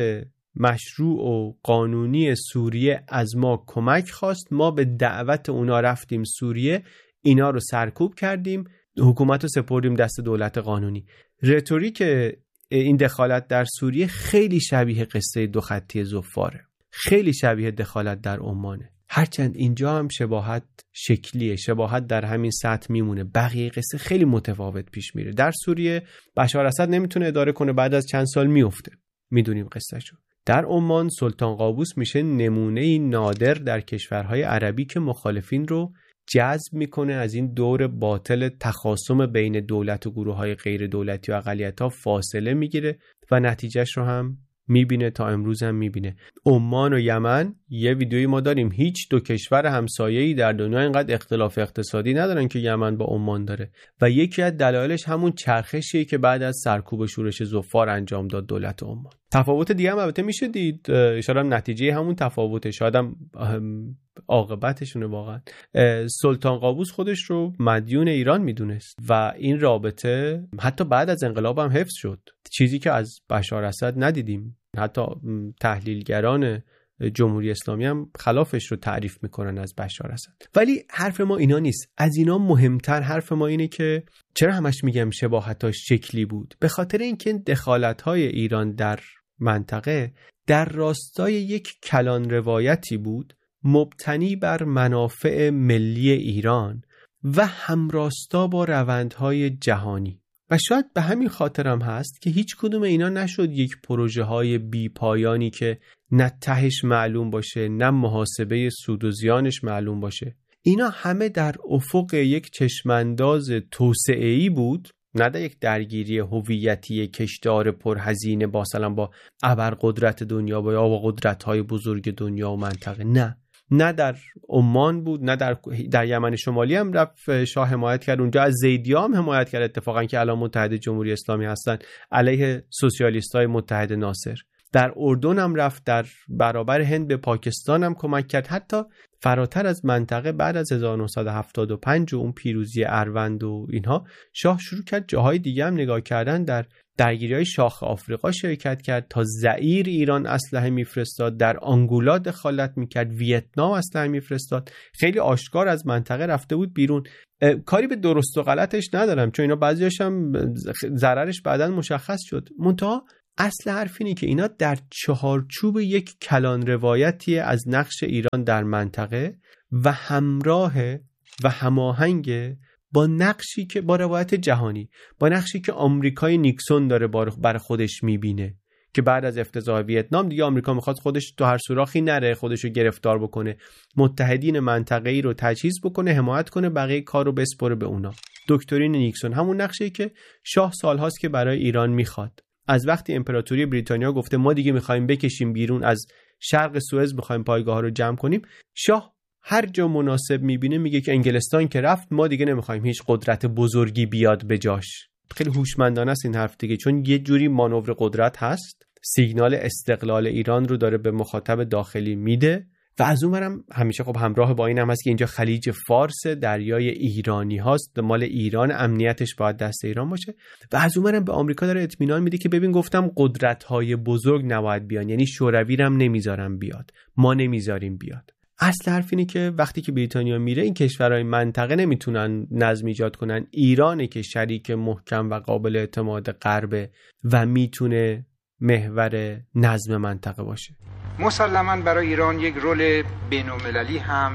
مشروع و قانونی سوریه از ما کمک خواست، ما به دعوت اونا رفتیم سوریه، اینا رو سرکوب کردیم، حکومت رو سپردیم دست دولت قانونی. رتوریک این دخالت در سوریه خیلی شبیه قصه دو خطی زفاره، خیلی شبیه دخالت در عمانه. هرچند اینجا هم شباهت شکلیه، شباهت در همین سطح میمونه، بقیه قصه خیلی متفاوت پیش میره. در سوریه بشار اسد نمیتونه اداره کنه، بعد از چند سال میفته، میدونیم قصهشو. در عمان سلطان قابوس میشه نمونه نادر در کشورهای عربی که مخالفین رو جذب میکنه، از این دور باطل تخاصم بین دولت و گروههای غیر دولتی و اقلیت‌ها فاصله میگیره و نتیجهش رو هم میبینه، تا امروز هم میبینه. عمان و یمن یه ویدیویی ما داریم، هیچ دو کشور همسایه‌ای در دنیا اینقدر اختلاف اقتصادی ندارن که یمن با عمان داره و یکی از دلایلش همون چرخشیه که بعد از سرکوب شورش زفار انجام داد دولت عمان. تفاوت دیگه هم البته میشه دید، شاید هم نتیجه همون تفاوته، شاید هم عاقبتشونه. واقعا سلطان قابوس خودش رو مدیون ایران میدونست و این رابطه حتی بعد از انقلاب هم حفظ شد، چیزی که از بشار اسد ندیدیم. حتی تحلیلگران جمهوری اسلامی هم خلافش رو تعریف میکنن از بشار اسد. ولی حرف ما اینا نیست، از اینا مهمتر حرف ما اینه که چرا همش میگم شباهتاش شکلی بود؟ به خاطر اینکه دخالت‌های ایران در منطقه در راستای یک کلان روایتی بود مبتنی بر منافع ملی ایران و همراستا با روندهای جهانی. و شاید به همین خاطر هم هست که هیچ کدوم اینا نشد یک پروژه های بی پایانی که نه تهش معلوم باشه نه محاسبه سود و زیانش معلوم باشه. اینا همه در افق یک چشمانداز توسعه‌ای بود، نه در یک درگیری هویتی کشدار پرهزینه با مثلا با ابرقدرت دنیا یا با قدرت‌های بزرگ دنیا و منطقه. نه در عمان بود، نه در یمن شمالی هم رفت شاه حمایت کرد، اونجا از زیدی‌ها هم حمایت کرد اتفاقا که الان متحد جمهوری اسلامی هستن علیه سوسیالیست‌های متحد ناصر. در اردن هم رفت، در برابر هند به پاکستان هم کمک کرد، حتی فراتر از منطقه بعد از 1975 و اون پیروزی اروند و اینها شاه شروع کرد جاهای دیگه هم نگاه کردن، در درگیری‌های شاخ آفریقا شرکت کرد، تا زئیر ایران اسلحه میفرستاد، در آنگولا دخالت میکرد، ویتنام اسلحه میفرستاد، خیلی آشکار از منطقه رفته بود بیرون. کاری به درست و غلطش ندارم چون اینا بعضیاش هم ضررش بعداً مشخص شد، منتها اصل حرف اینه که اینا در چهارچوب یک کلان روایتی از نقش ایران در منطقه و همراه و هماهنگ با نقشی که با روایت جهانی، با نقشی که آمریکای نیکسون داره برای خودش میبینه که بعد از افتضاح ویتنام دیگه آمریکا میخواد خودش تو هر سوراخی نره، خودشو گرفتار بکنه، متحدین منطقه‌ای رو تجهیز بکنه، حمایت کنه، بقیه کارو بسپره به اونا. دکترین نیکسون همون نقشی که شاه سالهاست که برای ایران میخواد. از وقتی امپراتوری بریتانیا گفته ما دیگه میخوایم بکشیم بیرون، از شرق سوئز میخوایم پایگاه‌ها رو جمع کنیم، شاه هر جا مناسب میبینه میگه که انگلستان که رفت ما دیگه نمیخوایم هیچ قدرت بزرگی بیاد به جاش. خیلی هوشمندانه است این حرف دیگه، چون یه جوری مانور قدرت هست، سیگنال استقلال ایران رو داره به مخاطب داخلی میده و از اونورم همیشه خب همراه با این هم هست که اینجا خلیج فارس، دریای ایرانی هاست، مال ایران، امنیتش باید دست ایران باشه و از اونورم به آمریکا داره اطمینان میده که ببین گفتم قدرت‌های بزرگ نباید بیان، یعنی شوروی رو هم نمیذارم بیاد، ما نمیذاریم بیاد. اصل حرف اینه که وقتی که بریتانیا میره این کشورهای منطقه نمیتونن نظم ایجاد کنن، ایرانه که شریک محکم و قابل اعتماد غربه و میتونه محور نظم منطقه باشه. مسلماً برای ایران یک رول بین‌المللی هم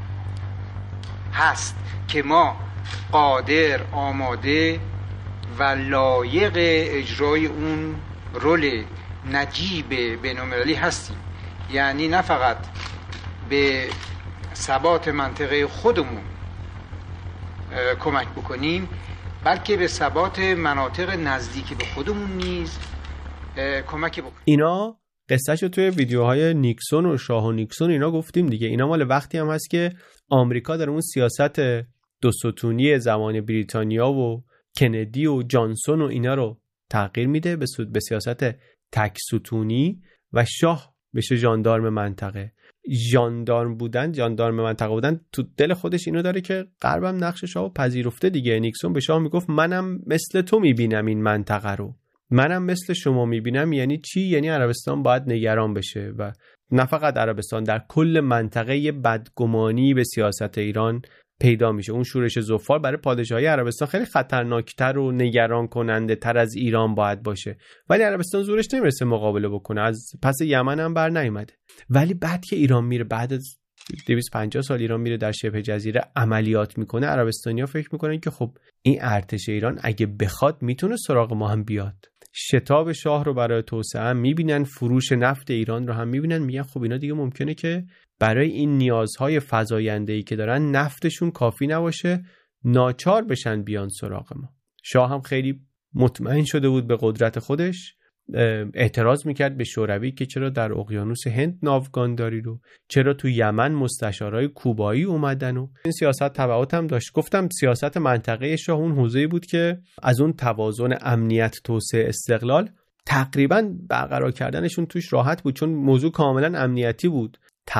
هست که ما قادر، آماده و لایق اجرای اون رول نجیب بین‌المللی هستیم. یعنی نه فقط به ثبات منطقه خودمون کمک بکنیم، بلکه به ثبات مناطق نزدیک به خودمون نیز کمک بکنیم. اینا قصهشو توی ویدیوهای نیکسون و شاه و نیکسون اینا گفتیم دیگه. اینا مال وقتی هم هست که آمریکا داره اون سیاست دو ستونی زمان بریتانیا و کندی و جانسون و اینا رو تغییر میده به سیاست تک ستونی و شاه بشه ژاندارم منطقه. ژاندارم منطقه بودن تو دل خودش اینو داره که غربم نقششو پذیرفته دیگه. نیکسون به شاه میگفت منم مثل تو میبینم این منطقه رو، منم مثل شما میبینم. یعنی چی؟ یعنی عربستان باید نگران بشه و نه فقط عربستان، در کل منطقه یه بدگمانی به سیاست ایران پیدا میشه. اون شورش زفار برای پادشاهی عربستان خیلی خطرناکتر و نگران کننده تر از ایران باید باشه، ولی عربستان زورش نمیرسه مقابله بکنه، از پس یمن هم بر نیومده. ولی بعد که ایران میره، بعد از 250 سال ایران میره در شبه جزیره عملیات میکنه، عربستانی‌ها فکر میکنن که خب این ارتش ایران اگه بخواد میتونه سراغ ما هم بیاد. شتاب شاه رو برای توسعه هم میبینن، فروش نفت ایران رو هم میبینن، میگن خب اینا دیگه ممکنه که برای این نیازهای فزاینده‌ای که دارن نفتشون کافی نباشه، ناچار بشن بیان سراغ ما. شاه هم خیلی مطمئن شده بود به قدرت خودش، اعتراض میکرد به شوروی که چرا در اقیانوس هند ناوگان داری رو، چرا تو یمن مستشارای کوبایی اومدن و این سیاست تبعات هم داشت. گفتم سیاست منطقه شاه اون حوزه‌ای بود که از اون توازن امنیت، توسعه، استقلال تقریبا برقرار کردنشون توش راحت بود، چون موضوع کاملا امنیتی بود.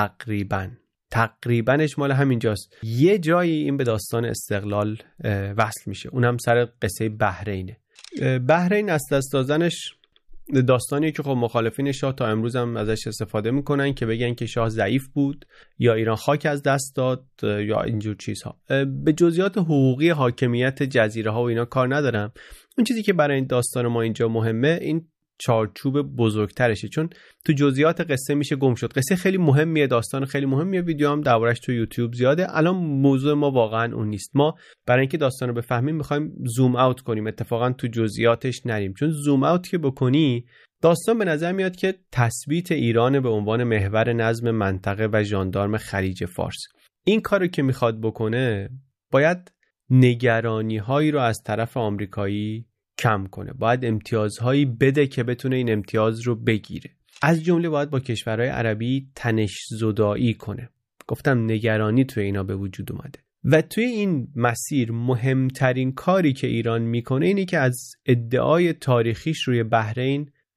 تقریباش مال همینجاست. یه جایی این به داستان استقلال وصل میشه، اونم سر قصه بحرینه. بحرین از دست دادنش داستانی که خب مخالفین شاه تا امروز هم ازش استفاده میکنن که بگن که شاه ضعیف بود یا ایران خاک از دست داد یا اینجور چیزها. به جزئیات حقوقی حاکمیت جزیره ها و اینا کار ندارم. اون چیزی که برای این داستان ما اینجا مهمه این چارچوب بزرگترشه، چون تو جزئیات قصه میشه گم شد. قصه خیلی مهمیه، داستان خیلی مهمیه، ویدیو هم دربارش تو یوتیوب زیاده. الان موضوع ما واقعا اون نیست. ما برای اینکه داستان رو بفهمیم میخوایم زوم اوت کنیم، اتفاقا تو جزئیاتش نریم، چون زوم اوت که بکنی داستان به نظر میاد که تثبیت ایران به عنوان محور نظم منطقه و ژاندارم خلیج فارس. این کارو که میخواد بکنه باید نگرانی هایی رو از طرف آمریکایی کم کنه، باید امتیازهایی بده که بتونه این امتیاز رو بگیره. از جمله باید با کشورهای عربی تنش زدایی کنه. گفتم نگرانی توی اینا به وجود اومده و توی این مسیر مهمترین کاری که ایران میکنه اینه که از ادعای تاریخیش روی بحرین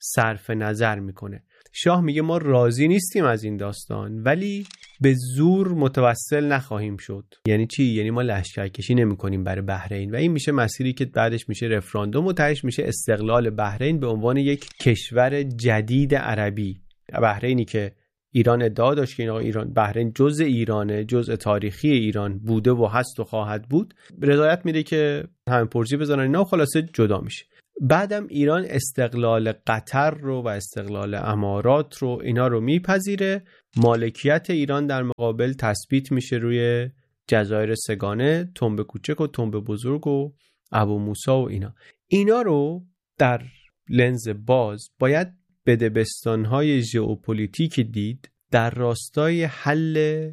صرف نظر میکنه. شاه میگه ما راضی نیستیم از این داستان ولی به زور متوسل نخواهیم شد. یعنی چی؟ یعنی ما لشکرکشی نمی‌کنیم برای بحرین و این میشه مسیری که بعدش میشه رفراندوم و تهش میشه استقلال بحرین به عنوان یک کشور جدید عربی. بحرینی که ایران ادعا داشت که ایران بحرین جزء ایرانه، جزء تاریخی ایران بوده و هست و خواهد بود، رضایت میده که همین پرچی بزنن اینا و خلاصه جدا میشه. بعدم ایران استقلال قطر رو و استقلال امارات رو اینا رو میپذیره. مالکیت ایران در مقابل تثبیت میشه روی جزایر سگانه، تنب کوچک و تنب بزرگ و ابو موسی و اینا رو در لنز باز باید بدبستان‌های ژئوپلیتیک دید در راستای حل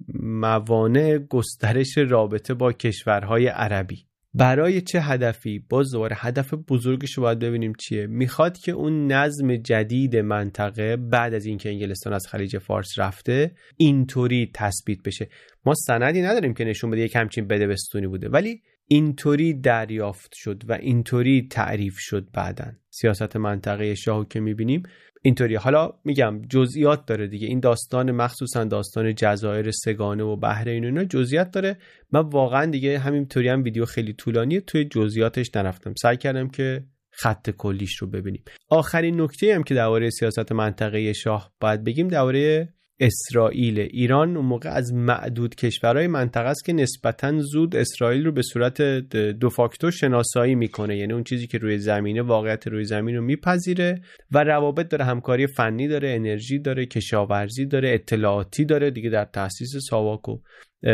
موانع گسترش رابطه با کشورهای عربی. برای چه هدفی؟ باز دوباره هدف بزرگش رو باید ببینیم چیه. میخواد که اون نظم جدید منطقه بعد از اینکه انگلستان از خلیج فارس رفته اینطوری تثبیت بشه. ما سندی نداریم که نشون بده یک همچین بدبستونی بوده، ولی اینطوری دریافت شد و اینطوری تعریف شد. بعدن سیاست منطقه شاهو که میبینیم اینطوری. حالا میگم جزئیات داره دیگه این داستان، مخصوصا داستان جزایر سگانه و بحرین و اینا جزئیات داره. من واقعا دیگه همینطوری هم ویدیو خیلی طولانیه، توی جزئیاتش نرفتم، سعی کردم که خط کلیش رو ببینیم. آخرین نکته هم که درباره سیاست منطقه شاه باید بگیم درباره اسرائیل. ایران اون موقع از معدود کشورهای منطقه است که نسبتاً زود اسرائیل رو به صورت دو فاکتور شناسایی میکنه، یعنی اون چیزی که روی زمینه، واقعیت روی زمین رو میپذیره و روابط داره، همکاری فنی داره، انرژی داره، کشاورزی داره، اطلاعاتی داره دیگه، در تأسیس ساواک و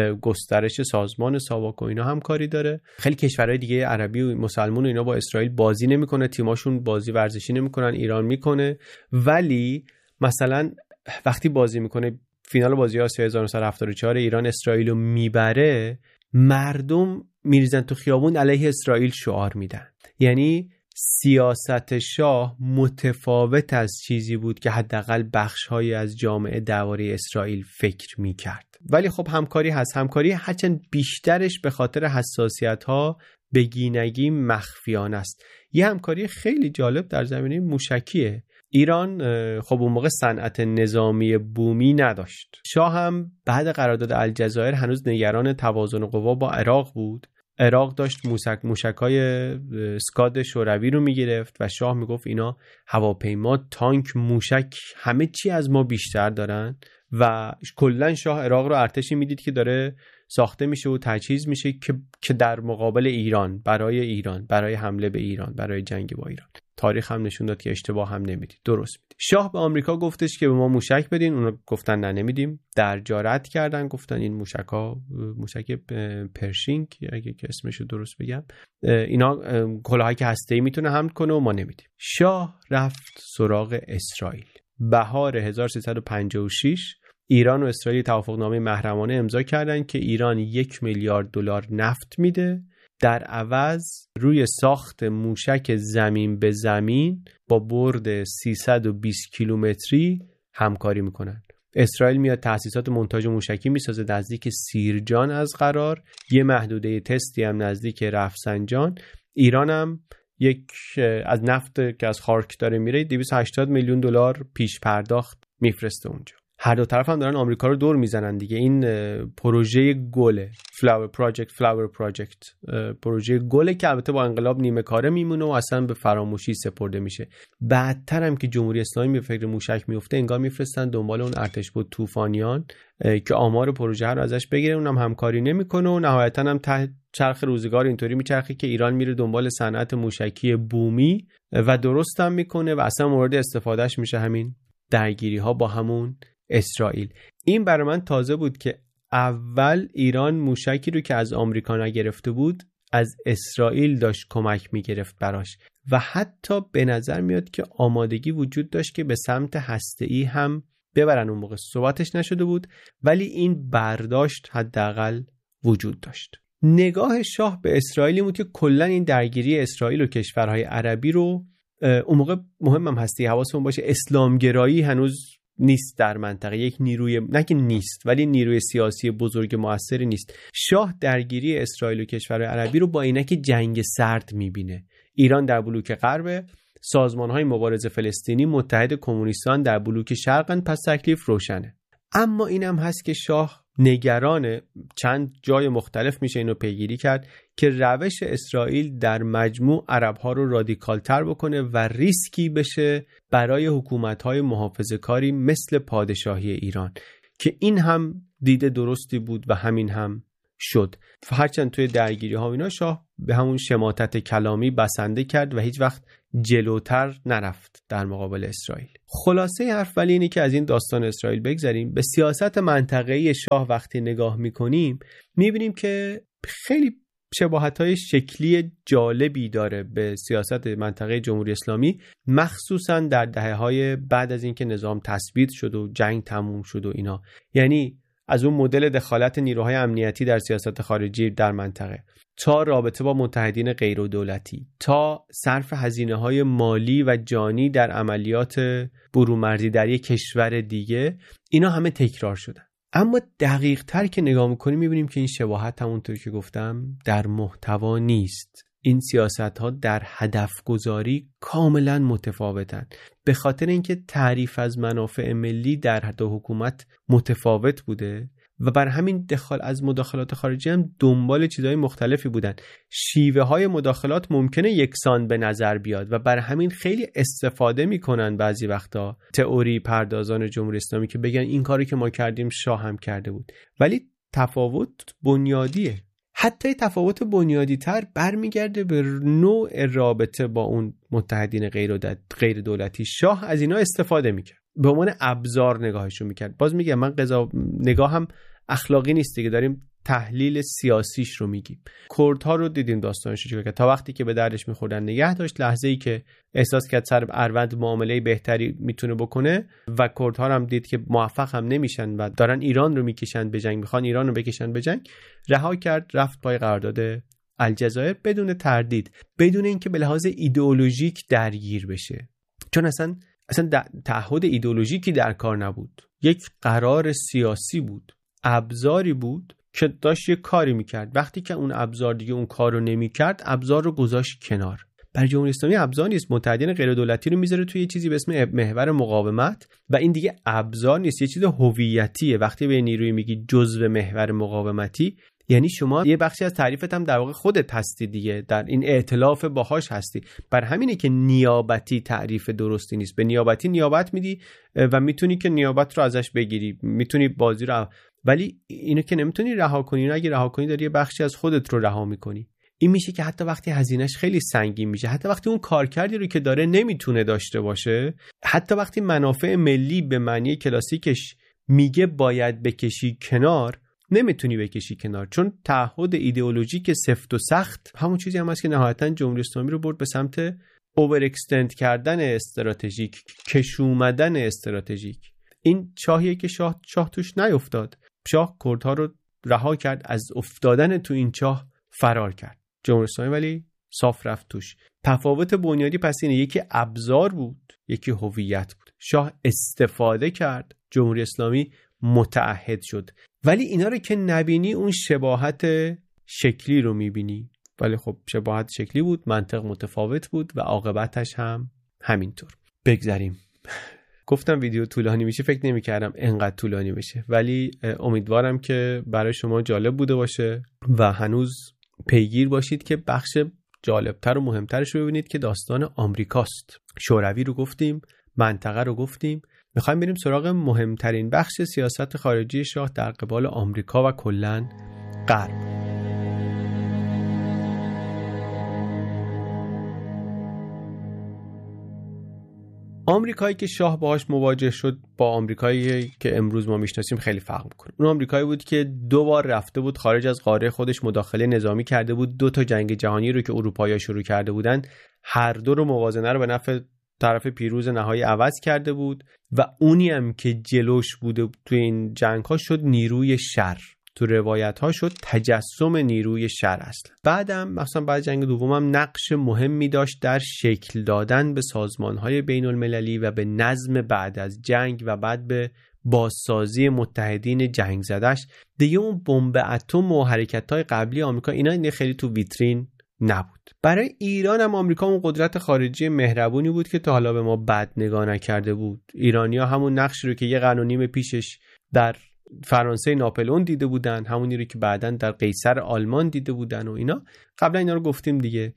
گسترش سازمان ساواک و اینا همکاری داره. خیلی کشورهای دیگه عربی و مسلمان و اینا با اسرائیل بازی نمیکنه، تیماشون بازی ورزشی نمیکنن، ایران میکنه. ولی مثلا وقتی بازی میکنه فینال بازی آسیا 1974 ایران اسرائیل رو میبره، مردم میریزن تو خیابون علیه اسرائیل شعار میدن. یعنی سیاست شاه متفاوت از چیزی بود که حداقل بخش‌هایی از جامعه درباره اسرائیل فکر میکرد. ولی خب همکاری هست، همکاری هرچند بیشترش به خاطر حساسیت‌ها بگینگی مخفیانه است. یه همکاری خیلی جالب در زمینه موشکیه. ایران خب اون موقع صنعت نظامی بومی نداشت. شاه هم بعد قرارداد الجزایر هنوز نگران توازن قوا با عراق بود. عراق داشت موشک‌های اسکاد شوروی رو میگرفت و شاه میگفت اینا هواپیما، تانک، موشک، همه چی از ما بیشتر دارن و کلا شاه عراق رو ارتشی میدید که داره ساخته میشه و تجهیز میشه که در مقابل ایران، برای حمله به ایران، برای جنگ با ایران. تاریخ هم نشون داد که اشتباه هم نمیدید، درست میدید. شاه به آمریکا گفتش که به ما موشک بدین، اونا گفتن نه نمیدیم. در جارت کردن، گفتن این موشک پرشینگ اگه که اسمشو درست بگم، اینا کلاهایی که هسته‌ای میتونه حمل کنه و ما نمیدیم. شاه رفت سراغ اسرائیل. بهار 1356 ایران و اسرائیل توافقنامه محرمانه امضا کردن که ایران 1 میلیارد دلار نفت میده، در عوض روی ساخت موشک زمین به زمین با برد 320 کیلومتری همکاری میکنن. اسرائیل میاد تأسیسات مونتاژ موشکی میسازه نزدیک سیرجان از قرار، یه محدوده تستی هم نزدیک رفسنجان. ایران هم یک از نفت که از خارک داره میره 280 میلیون دلار پیش پرداخت میفرسته اونجا. هر دو طرف هم دارن آمریکا رو دور میزنن دیگه. این پروژه گله، فلاور پروژکت پروژه گله که البته با انقلاب نیمه کاره میمونه و اصلا به فراموشی سپرده میشه. بعدتر هم که جمهوری اسلامی به فکر موشک میفته انگار میفرستن دنبال اون ارتش بود طوفانیان که آمار پروژه رو ازش بگیره، اونم همکاری نمیکنه و نهایتا هم چرخ روزگار اینطوری میچرخه که ایران میره دنبال صنعت موشکی بومی و درست هم میکنه و اصلا مورد استفادهش میشه همین درگیری ها با همون اسرائیل. این برای من تازه بود که اول ایران موشکی رو که از آمریکا نگرفته بود از اسرائیل داشت کمک میگرفت براش و حتی به نظر میاد که آمادگی وجود داشت که به سمت هسته‌ای هم ببرن. اون موقع صحبتش نشده بود ولی این برداشت حداقل وجود داشت. نگاه شاه به اسرائیلی بود که کلا این درگیری اسرائیل و کشورهای عربی رو اون موقع مهمم هستی حواسمون باشه اسلامگرایی هنوز نیست در منطقه، یک نیروی نه که نیست ولی نیروی سیاسی بزرگ موثری نیست. شاه درگیری اسرائیل و کشورهای عربی رو با عینک جنگ سرد میبینه. ایران در بلوک غرب، سازمان‌های مبارز فلسطینی متحد کمونیستان در بلوک شرقن، پس تکلیف روشنه. اما اینم هست که شاه نگران، چند جای مختلف میشه اینو پیگیری کرد که روش اسرائیل در مجموع عرب‌ها رو رادیکال‌تر بکنه و ریسکی بشه برای حکومت‌های محافظه‌کاری مثل پادشاهی ایران، که این هم دید درستی بود و همین هم شد. هرچند توی درگیری‌ها اینا شاه به همون شماتت کلامی بسنده کرد و هیچ وقت جلوتر نرفت در مقابل اسرائیل. خلاصه حرف ولی اینه که از این داستان اسرائیل بگذریم. به سیاست منطقه‌ای شاه وقتی نگاه می‌کنیم می‌بینیم که خیلی شباهت‌های شکلی جالبی داره به سیاست منطقه جمهوری اسلامی، مخصوصاً در دهه‌های بعد از اینکه نظام تثبیت شد و جنگ تموم شد و اینا. یعنی از اون مدل دخالت نیروهای امنیتی در سیاست خارجی در منطقه تا رابطه با متحدین غیر دولتی تا صرف هزینه‌های مالی و جانی در عملیات برومرزی در یک کشور دیگه، اینا همه تکرار شدن. اما دقیق تر که نگاه میکنیم میبینیم که این شباهت همونطور که گفتم در محتوا نیست. این سیاست ها در هدف گذاری کاملا متفاوتن، به خاطر اینکه تعریف از منافع ملی در دو حکومت متفاوت بوده و بر همین از مداخلات خارجی هم دنبال چیزهای مختلفی بودن. شیوه های مداخلات ممکنه یکسان به نظر بیاد و بر همین خیلی استفاده میکنن بعضی وقتا تئوری پردازان جمهوری اسلامی که بگن این کاری که ما کردیم شاه هم کرده بود، ولی تفاوت بنیادیه. حتی تفاوت بنیادی تر برمیگرده به نوع رابطه با اون متحدین غیر دولتی. شاه از اینا استفاده میکرد، به عنوان ابزار نگاهشون میکرد. باز میگم من نگاه هم اخلاقی نیست دیگه، داریم تحلیل سیاسیش رو میگیم. کردها رو دیدیم داستانش چه که تا وقتی که به دردش میخوردن نگه داشت، لحظه‌ای که احساس کرد سر اروند معامله بهتری میتونه بکنه و کردها هم دید که موفق هم نمیشن و دارن ایران رو میکشن به جنگ، میخوان ایران رو بکشن به جنگ، رها کرد رفت پای قرارداد الجزایر بدون تردید، بدون اینکه به لحاظ ایدئولوژیک درگیر بشه. چون اصلا تعهد ایدئولوژیکی در کار نبود، یک قرار سیاسی بود، ابزاری بود که داشت یه کاری میکرد. وقتی که اون ابزار دیگه اون کار رو نمیکرد، ابزار رو گذاشت کنار. برای جمهوری اسلامی ابزار نیست، متحدین غیر دولتی رو میذاره توی یه چیزی به اسم محور مقاومت و این دیگه ابزار نیست، یه چیز هویتیه. وقتی به نیروی میگی جزء محور مقاومتی، یعنی شما یه بخشی از تعریفت هم در واقع خودت هستی دیگه، در این ائتلاف باهاش هستی. بر همینه که نیابتی تعریف درستی نیست. به نیابتی نیابت میدی و میتونی که نیابت رو ازش بگیری، میتونی بازی رو، ولی اینو که نمیتونی رها کنی. اگه رها کنی داری یه بخشی از خودت رو رها میکنی. این میشه که حتی وقتی هزینه‌اش خیلی سنگین میشه، حتی وقتی اون کارکردی رو که داره نمیتونه داشته باشه، حتی وقتی منافع ملی به معنی کلاسیکش میگه باید بکشی کنار، نمیتونی بکشی کنار، چون تعهد ایدئولوژیک سفت و سخت همون چیزی هم هست که نهایتاً جمهوری اسلامی رو برد به سمت اوور اکستند کردن استراتژیک، کشومدن استراتژیک. این چاهیه که شاه توش نیفتاد. شاه کردها رو رها کرد، از افتادن تو این چاه فرار کرد. جمهوری اسلامی ولی صاف رفت توش. تفاوت بنیادی پس اینه، یکی ابزار بود، یکی هویت بود. شاه استفاده کرد، جمهوری اسلامی متعهد شد. ولی اینا رو که نبینی اون شباهت شکلی رو میبینی، ولی خب شباهت شکلی بود، منطق متفاوت بود و عاقبتش هم همینطور. بگذریم. گفتم ویدیو طولانی میشه، فکر نمی‌کردم انقدر طولانی بشه، ولی امیدوارم که برای شما جالب بوده باشه و هنوز پیگیر باشید که بخش جالبتر و مهمترش رو ببینید که داستان آمریکاست. شوروی رو گفتیم، منطقه رو گفتیم، میخوایم بریم سراغ مهمترین بخش سیاست خارجی شاه در قبال آمریکا و کلاً غرب. آمریکایی که شاه باهاش مواجه شد با آمریکایی که امروز ما میشناسیم خیلی فرق میکنه. اون آمریکایی بود که 2 بار رفته بود خارج از قاره خودش مداخله نظامی کرده بود، 2 تا جنگ جهانی رو که اروپایی‌ها شروع کرده بودن، هر دو رو موازنه رو به نفع طرف پیروز نهایی عوض کرده بود و اونی هم که جلوش بوده تو این جنگ‌ها شد نیروی شر. تو روایت ها شد تجسم نیروی شر اصلا. بعدم مثلا بعد جنگ دومم نقش مهمی داشت در شکل دادن به سازمان های بین المللی و به نظم بعد از جنگ و بعد به بازسازی متحدین جنگ زدش. دیگه اون بمب اتم و حرکت های قبلی آمریکا اینا خیلی تو ویترین نبود. برای ایران هم آمریکا اون قدرت خارجی مهربونی بود که تا حالا به ما بد نگاه نکرده بود. ایرانی‌ها همون نقشی رو که یه قرن و نیم پیشش در فرانسه ناپلئون دیده بودن، همونی رو که بعداً در قیصر آلمان دیده بودن و اینا، قبلا اینا رو گفتیم دیگه.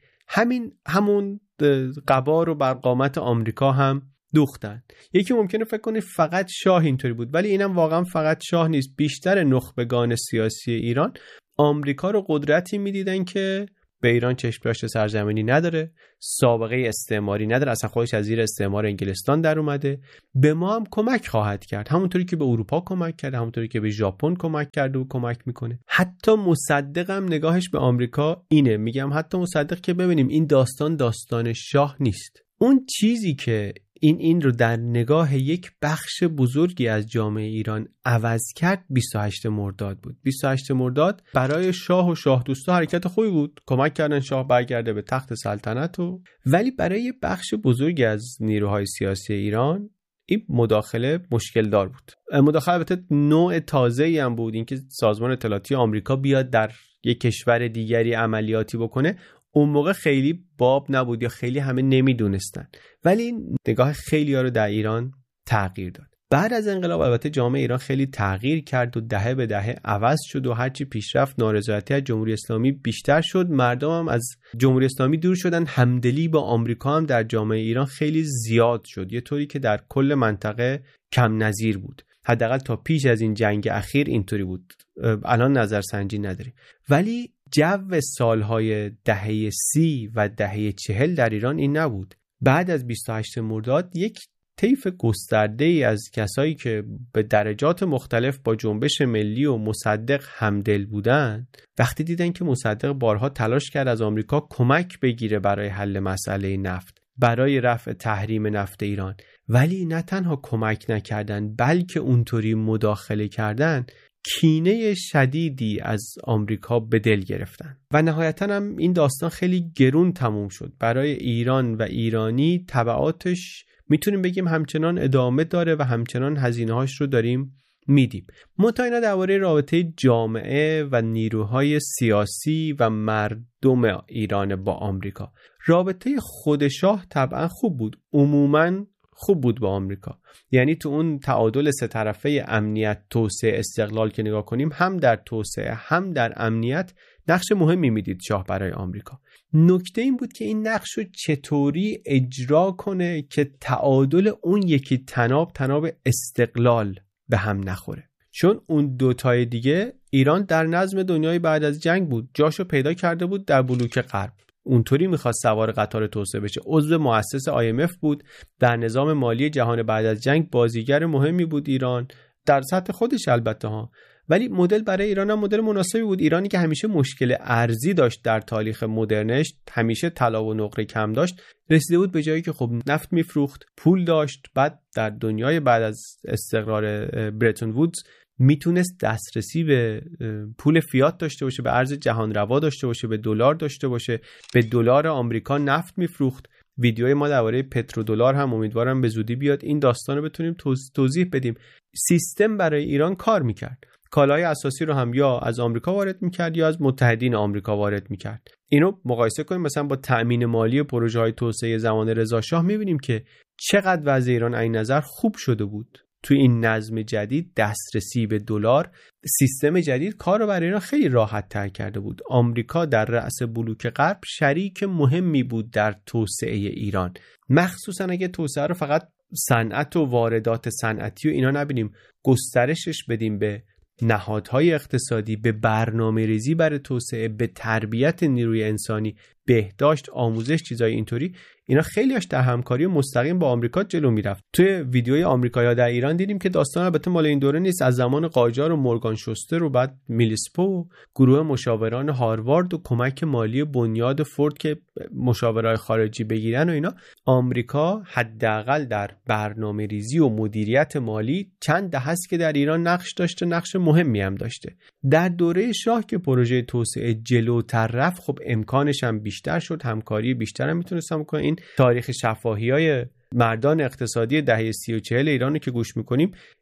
همون قبار و برقامت آمریکا هم دوختن. یکی ممکنه فکر کنه فقط شاه اینطوری بود، ولی اینم واقعا فقط شاه نیست. بیشتر نخبگان سیاسی ایران آمریکا رو قدرتی میدیدن که به ایران چشم داشته سرزمینی نداره، سابقه استعماری نداره، اصلا خودش از زیر استعمار انگلستان در اومده، به ما هم کمک خواهد کرد، همونطوری که به اروپا کمک کرده، همونطوری که به ژاپن کمک کرده و کمک میکنه. حتی مصدق هم نگاهش به آمریکا اینه، میگم حتی مصدق که ببینیم این داستان شاه نیست. اون چیزی که این رو در نگاه یک بخش بزرگی از جامعه ایران عوض کرد 28 مرداد بود. 28 مرداد برای شاه و شاه دوستا حرکت خوبی بود، کمک کردن شاه برگرده به تخت سلطنت ولی برای بخش بزرگی از نیروهای سیاسی ایران این مداخله مشکل دار بود. مداخله البته نوع تازه‌ای هم بود، اینکه سازمان اطلاعاتی آمریکا بیاد در یک کشور دیگری عملیاتی بکنه اون موقع خیلی باب نبود یا خیلی همه نمیدونستن، ولی این نگاه خیلی ها رو در ایران تغییر داد. بعد از انقلاب البته جامعه ایران خیلی تغییر کرد و دهه به دهه عوض شد و هرچی پیشرفت نارضایتی از جمهوری اسلامی بیشتر شد، مردم هم از جمهوری اسلامی دور شدن، همدلی با آمریکا هم در جامعه ایران خیلی زیاد شد، یه طوری که در کل منطقه کم نظیر بود. حداقل تا پیش از این جنگ اخیر اینطوری بود، الان نظرسنجی نداریم. ولی جو سالهای دهه 30 و دهه 40 در ایران این نبود. بعد از 28 مرداد یک طیف گسترده‌ای از کسایی که به درجات مختلف با جنبش ملی و مصدق همدل بودن، وقتی دیدن که مصدق بارها تلاش کرد از آمریکا کمک بگیره برای حل مسئله نفت، برای رفع تحریم نفت ایران، ولی نه تنها کمک نکردن بلکه اونطوری مداخله کردن، کینه شدیدی از آمریکا به دل گرفتن و نهایتاً هم این داستان خیلی گرون تموم شد. برای ایران و ایرانی تبعاتش میتونیم بگیم همچنان ادامه داره و همچنان هزینه‌هاش رو داریم میدیم. منتها اینا درباره رابطه جامعه و نیروهای سیاسی و مردم ایران با آمریکا. رابطه خود شاه طبعا خوب بود، عموماً خوب بود با آمریکا. یعنی تو اون تعادل سه طرفه امنیت، توسعه، استقلال که نگاه کنیم، هم در توسعه هم در امنیت نقش مهمی میدید شاه برای آمریکا. نکته این بود که این نقش رو چطوری اجرا کنه که تعادل اون یکی تناب استقلال به هم نخوره، چون اون دوتای دیگه ایران در نظم دنیای بعد از جنگ بود، جاشو پیدا کرده بود در بلوک غرب، اونطوری میخواست سوار قطار توسعه بشه، عضو مؤسس IMF بود، در نظام مالی جهان بعد از جنگ بازیگر مهمی بود ایران در سطح خودش البته ها، ولی مدل برای ایران هم مدل مناسبی بود. ایرانی که همیشه مشکل ارزی داشت در تاریخ مدرنش، همیشه طلا و نقره کم داشت، رسیده بود به جایی که خب نفت میفروخت، پول داشت، بعد در دنیای بعد از استقرار برتون وودز میتونست دسترسی به پول فیات داشته باشه، به ارز جهان روا داشته باشه، به دلار داشته باشه، به دلار آمریکا نفت میفروخت. ویدیوی ما درباره پترودلار هم امیدوارم به زودی بیاد، این داستان رو بتونیم توضیح بدیم. سیستم برای ایران کار میکرد، کالای اساسی رو هم یا از آمریکا وارد میکرد یا از متحدین آمریکا وارد میکرد. اینو مقایسه کنیم مثلا با تأمین مالی پروژه‌های توسعه زمان رضا شاه، میبینیم که چقدر وضع ایران این نظر خوب شده بود. تو این نظم جدید دسترسی به دلار، سیستم جدید کار رو برای ایران خیلی راحت تر کرده بود. آمریکا در رأس بلوک غرب شریک مهمی بود در توسعه ایران، مخصوصا اگه توسعه رو فقط صنعت و واردات صنعتی و اینا نبینیم، گسترشش بدیم به نهادهای اقتصادی، به برنامه‌ریزی برای توسعه، به تربیت نیروی انسانی، بهداشت، آموزش، چیزای اینطوری، اینا خیلیاش در همکاری مستقیم با آمریکا جلو میرفت. توی ویدیوی آمریکایی‌ها در ایران دیدیم که داستان البته مال این دوره نیست، از زمان قاجار و مورگان شوستر و بعد میلیسپو، گروه مشاوران هاروارد و کمک مالی بنیاد فورد که مشاورای خارجی بگیرن و اینا، آمریکا حداقل در برنامه‌ریزی و مدیریت مالی چند دهه است که در ایران نقش داشته، نقش مهمی هم داشته. در دوره شاه که پروژه توسعه جلوتر رفت، خب امکانش هم بیشتر شد، همکاری بیشتر هم میتونستم کنه. این تاریخ شفاهی‌های مردان اقتصادی دهه 30 و 40 ایران که گوش میکنیم،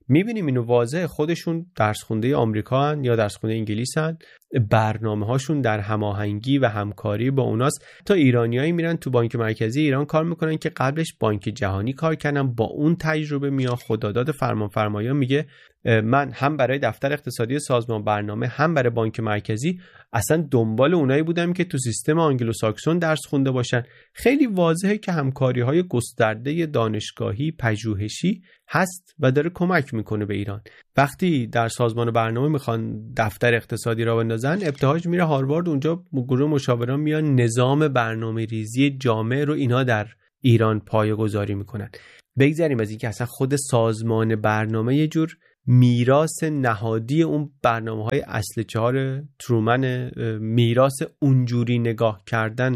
میبینیم اینو واضحه، خودشون درس خونده آمریکا هن یا درس خونده انگلیس هن، برنامه هاشون در هماهنگی و همکاری با اوناست. تا ایرانیایی میرن تو بانک مرکزی ایران کار میکنن که قبلش بانک جهانی کار کردن، با اون تجربه میاد خداداد فرمانفرمایان میگه من هم برای دفتر اقتصادی سازمان برنامه هم برای بانک مرکزی اصلا دنبال اونایی بودم که تو سیستم آنگلو ساکسون درس خونده باشن. خیلی واضحه که همکاری‌های گسترده دانشگاهی پژوهشی هست و داره کمک میکنه به ایران. وقتی در سازمان برنامه میخوان دفتر اقتصادی را بندازن، ابتهاج میره هاروارد، اونجا گروه مشاوران میان نظام برنامه‌ریزی جامع رو اینا در ایران پایه‌گذاری میکنن. بگذاریم از اینکه اصلا خود سازمان برنامه یه جور میراث نهادی اون برنامه‌های اصل 4 ترومن، میراث اونجوری نگاه کردن،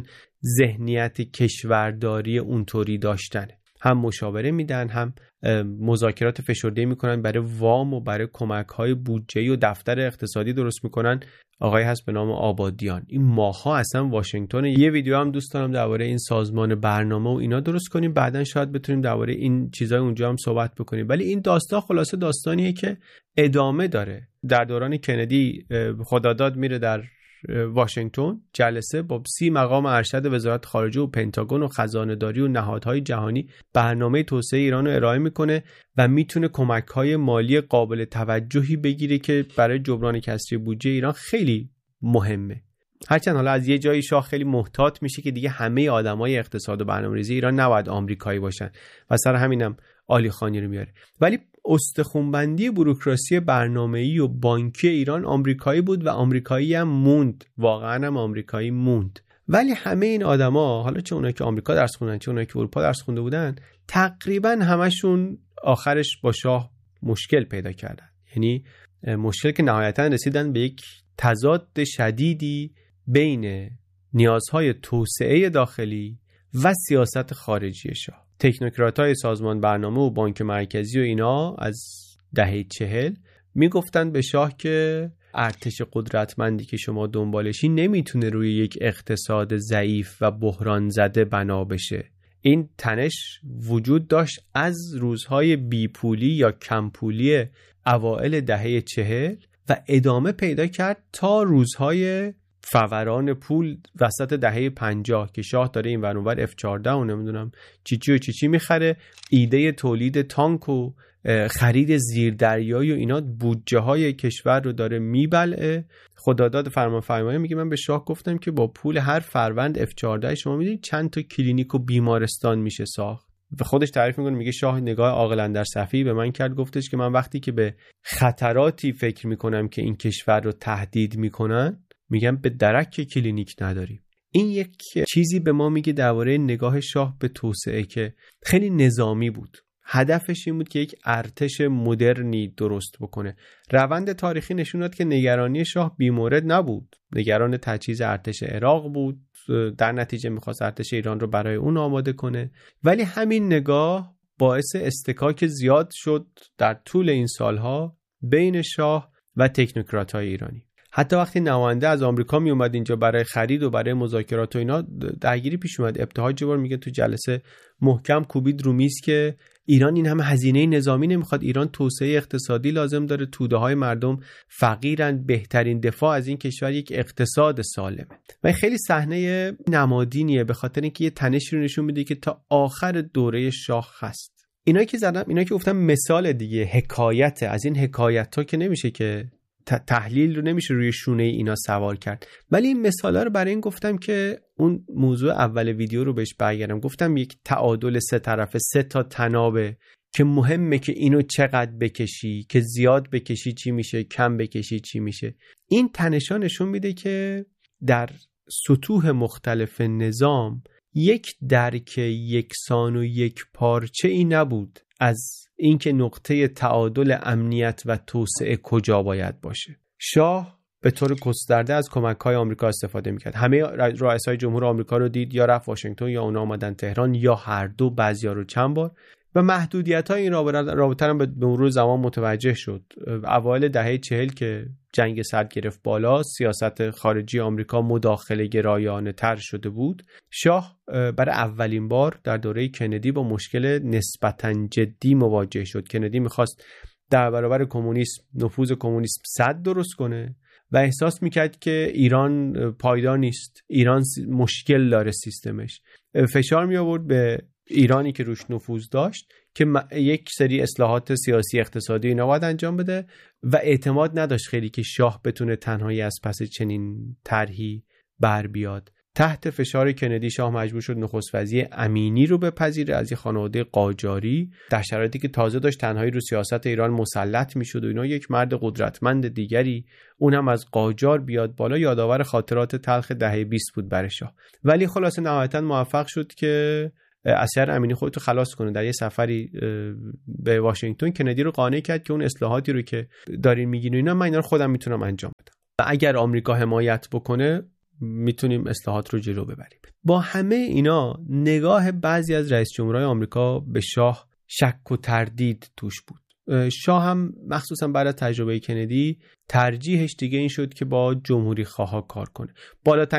ذهنیت کشورداری اونطوری داشتن، هم مشاوره میدن هم مذاکرات فشرده میکنن برای وام و برای کمک‌های بودجه‌ای و دفتر اقتصادی درست میکنن. آقای هست به نام آبادیان، این ماها اصلا واشنگتن. یه ویدیو هم دوست دارم درباره این سازمان برنامه و اینا درست کنیم، بعدن شاید بتونیم درباره این چیزای اونجا هم صحبت بکنیم. ولی این داستان خلاصه داستانیه که ادامه داره. در دوران کندی خداداد میره در واشنگتن جلسه با 30 مقام ارشد وزارت خارجه و پنتاگون و خزانه‌داری و نهادهای جهانی برنامه توسعه ایران رو ارائه میکنه و میتونه کمک‌های مالی قابل توجهی بگیره که برای جبران کسری بودجه ایران خیلی مهمه. هرچند حالا از یه جایی شاه خیلی محتاط میشه که دیگه همه آدمای اقتصاد و برنامه‌ریزی ایران نباید آمریکایی باشن و سر همینم علی خانی رو میاره. ولی استخوان‌بندی بوروکراسی برنامه‌ای و بانکی ایران آمریکایی بود و آمریکایی هم موند، واقعا هم آمریکایی موند. ولی همه این آدما، حالا چه اونایی که آمریکا درس خوندن چه اونایی که اروپا درس خونده بودن، تقریبا همشون آخرش با شاه مشکل پیدا کردن. یعنی مشکل که نهایتاً رسیدن به یک تضاد شدیدی بین نیازهای توسعه داخلی و سیاست خارجی شاه. تکنوکرات‌های سازمان برنامه و بانک مرکزی و اینا از دهه 40 میگفتن به شاه که ارتش قدرتمندی که شما دنبالشی نمیتونه روی یک اقتصاد ضعیف و بحران زده بنا بشه. این تنش وجود داشت از روزهای بیپولی یا کمپولی اوائل دهه 40 و ادامه پیدا کرد تا روزهای فوران پول وسط دهه 50 که شاه داره این ور اونور F14 و نمیدونم چی میخره، ایده تولید تانک و خرید زیردریایی و اینا بودجه های کشور رو داره میبلعه. خداداد فرمانفرمایان میگه من به شاه گفتم که با پول هر فروند F14 شما میدونید چند تا کلینیک و بیمارستان میشه ساخت. و خودش تعریف میکنه، میگه شاه نگاه عاقل اندر صفی به من کرد، گفتش که من وقتی که به خطراتی فکر میکنم که این کشور رو تهدید میکنن میگم به درک کلینیک نداریم. این یک چیزی به ما میگه درباره نگاه شاه به توسعه که خیلی نظامی بود. هدفش این بود که یک ارتش مدرنی درست بکنه. روند تاریخی نشون داد که نگرانی شاه بیمورد نبود. نگران تجهیز ارتش عراق بود، در نتیجه میخواست ارتش ایران رو برای اون آماده کنه. ولی همین نگاه باعث استکاک زیاد شد در طول این سالها بین شاه و تکنوکرات‌های ایرانی. حتی وقتی نماینده از آمریکا می اومد اینجا برای خرید و برای مذاکرات و اینا درگیری پیش اومد. ابتهاج جبار میگه تو جلسه محکم کوبید رو میز که ایران این همه هزینه نظامی نمیخواد، ایران توسعه اقتصادی لازم داره، توده های مردم فقیرن، بهترین دفاع از این کشور یک اقتصاد سالمه. و خیلی صحنه نمادینیه به خاطر اینکه یه تنشی رو نشون میده که تا آخر دوره شاه هست. اینا که گفتم مثال دیگه حکایت از این حکایت‌ها که نمیشه که تحلیل رو نمیشه روی شونه اینا سوار کرد، ولی این مثالا رو برای این گفتم که اون موضوع اول ویدیو رو بهش برگردم. گفتم یک تعادل 3 طرفه، 3 تا تنابه که مهمه که اینو چقدر بکشی، که زیاد بکشی چی میشه، کم بکشی چی میشه. این تنشا نشون میده که در سطوح مختلف نظام یک درک یکسان و یک پارچه ای نبود از اینکه نقطه تعادل امنیت و توسعه کجا باید باشه. شاه به طور گسترده از کمک‌های آمریکا استفاده می‌کرد. همه رؤسای جمهور آمریکا رو دید، یا رفت واشنگتن یا اونا آمدن تهران، یا هر دو، بعضیا رو چند بار. و محدودیت‌های این رابطه هم به مرور زمان متوجه شد. اوایل دهه 40 که جنگ سرد گرفت بالا، سیاست خارجی آمریکا مداخله گرایانه تر شده بود. شاه برای اولین بار در دوره کندی با مشکل نسبتاً جدی مواجه شد. کندی میخواست در برابر کمونیسم نفوذ کمونیسم سد درست کنه و احساس میکرد که ایران پایدار نیست، ایران مشکل داره سیستمش. فشار می آورد به ایرانی که روش نفوذ داشت که یک سری اصلاحات سیاسی اقتصادی اینا باید انجام بده و اعتماد نداشت خیلی که شاه بتونه تنهایی از پس چنین طرحی بر بیاد. تحت فشار کندی شاه مجبور شد نخست وزیر امینی رو بپذیره از یه خانواده قاجاری، در شرایطی که تازه داشت تنهایی رو سیاست ایران مسلط میشد و اینا یک مرد قدرتمند دیگری اونم از قاجار بیاد بالا یادآور خاطرات تلخ دهه 20 بود برای شاه. ولی خلاصه نهایتاً موفق شد که از شر امینی خودتو خلاص کنه. در یه سفری به واشنگتن کندی رو قانع کرد که اون اصلاحاتی رو که دارین میگین اینا من اینا رو خودم میتونم انجام بدم و اگر آمریکا حمایت بکنه میتونیم اصلاحات رو جلو ببریم. با همه اینا نگاه بعضی از رئیس جمهورهای آمریکا به شاه شک و تردید توش بود. شاه هم مخصوصا بعد از تجربه کندی ترجیحش دیگه این شد که با جمهوری خواها کار کنه. بالاترین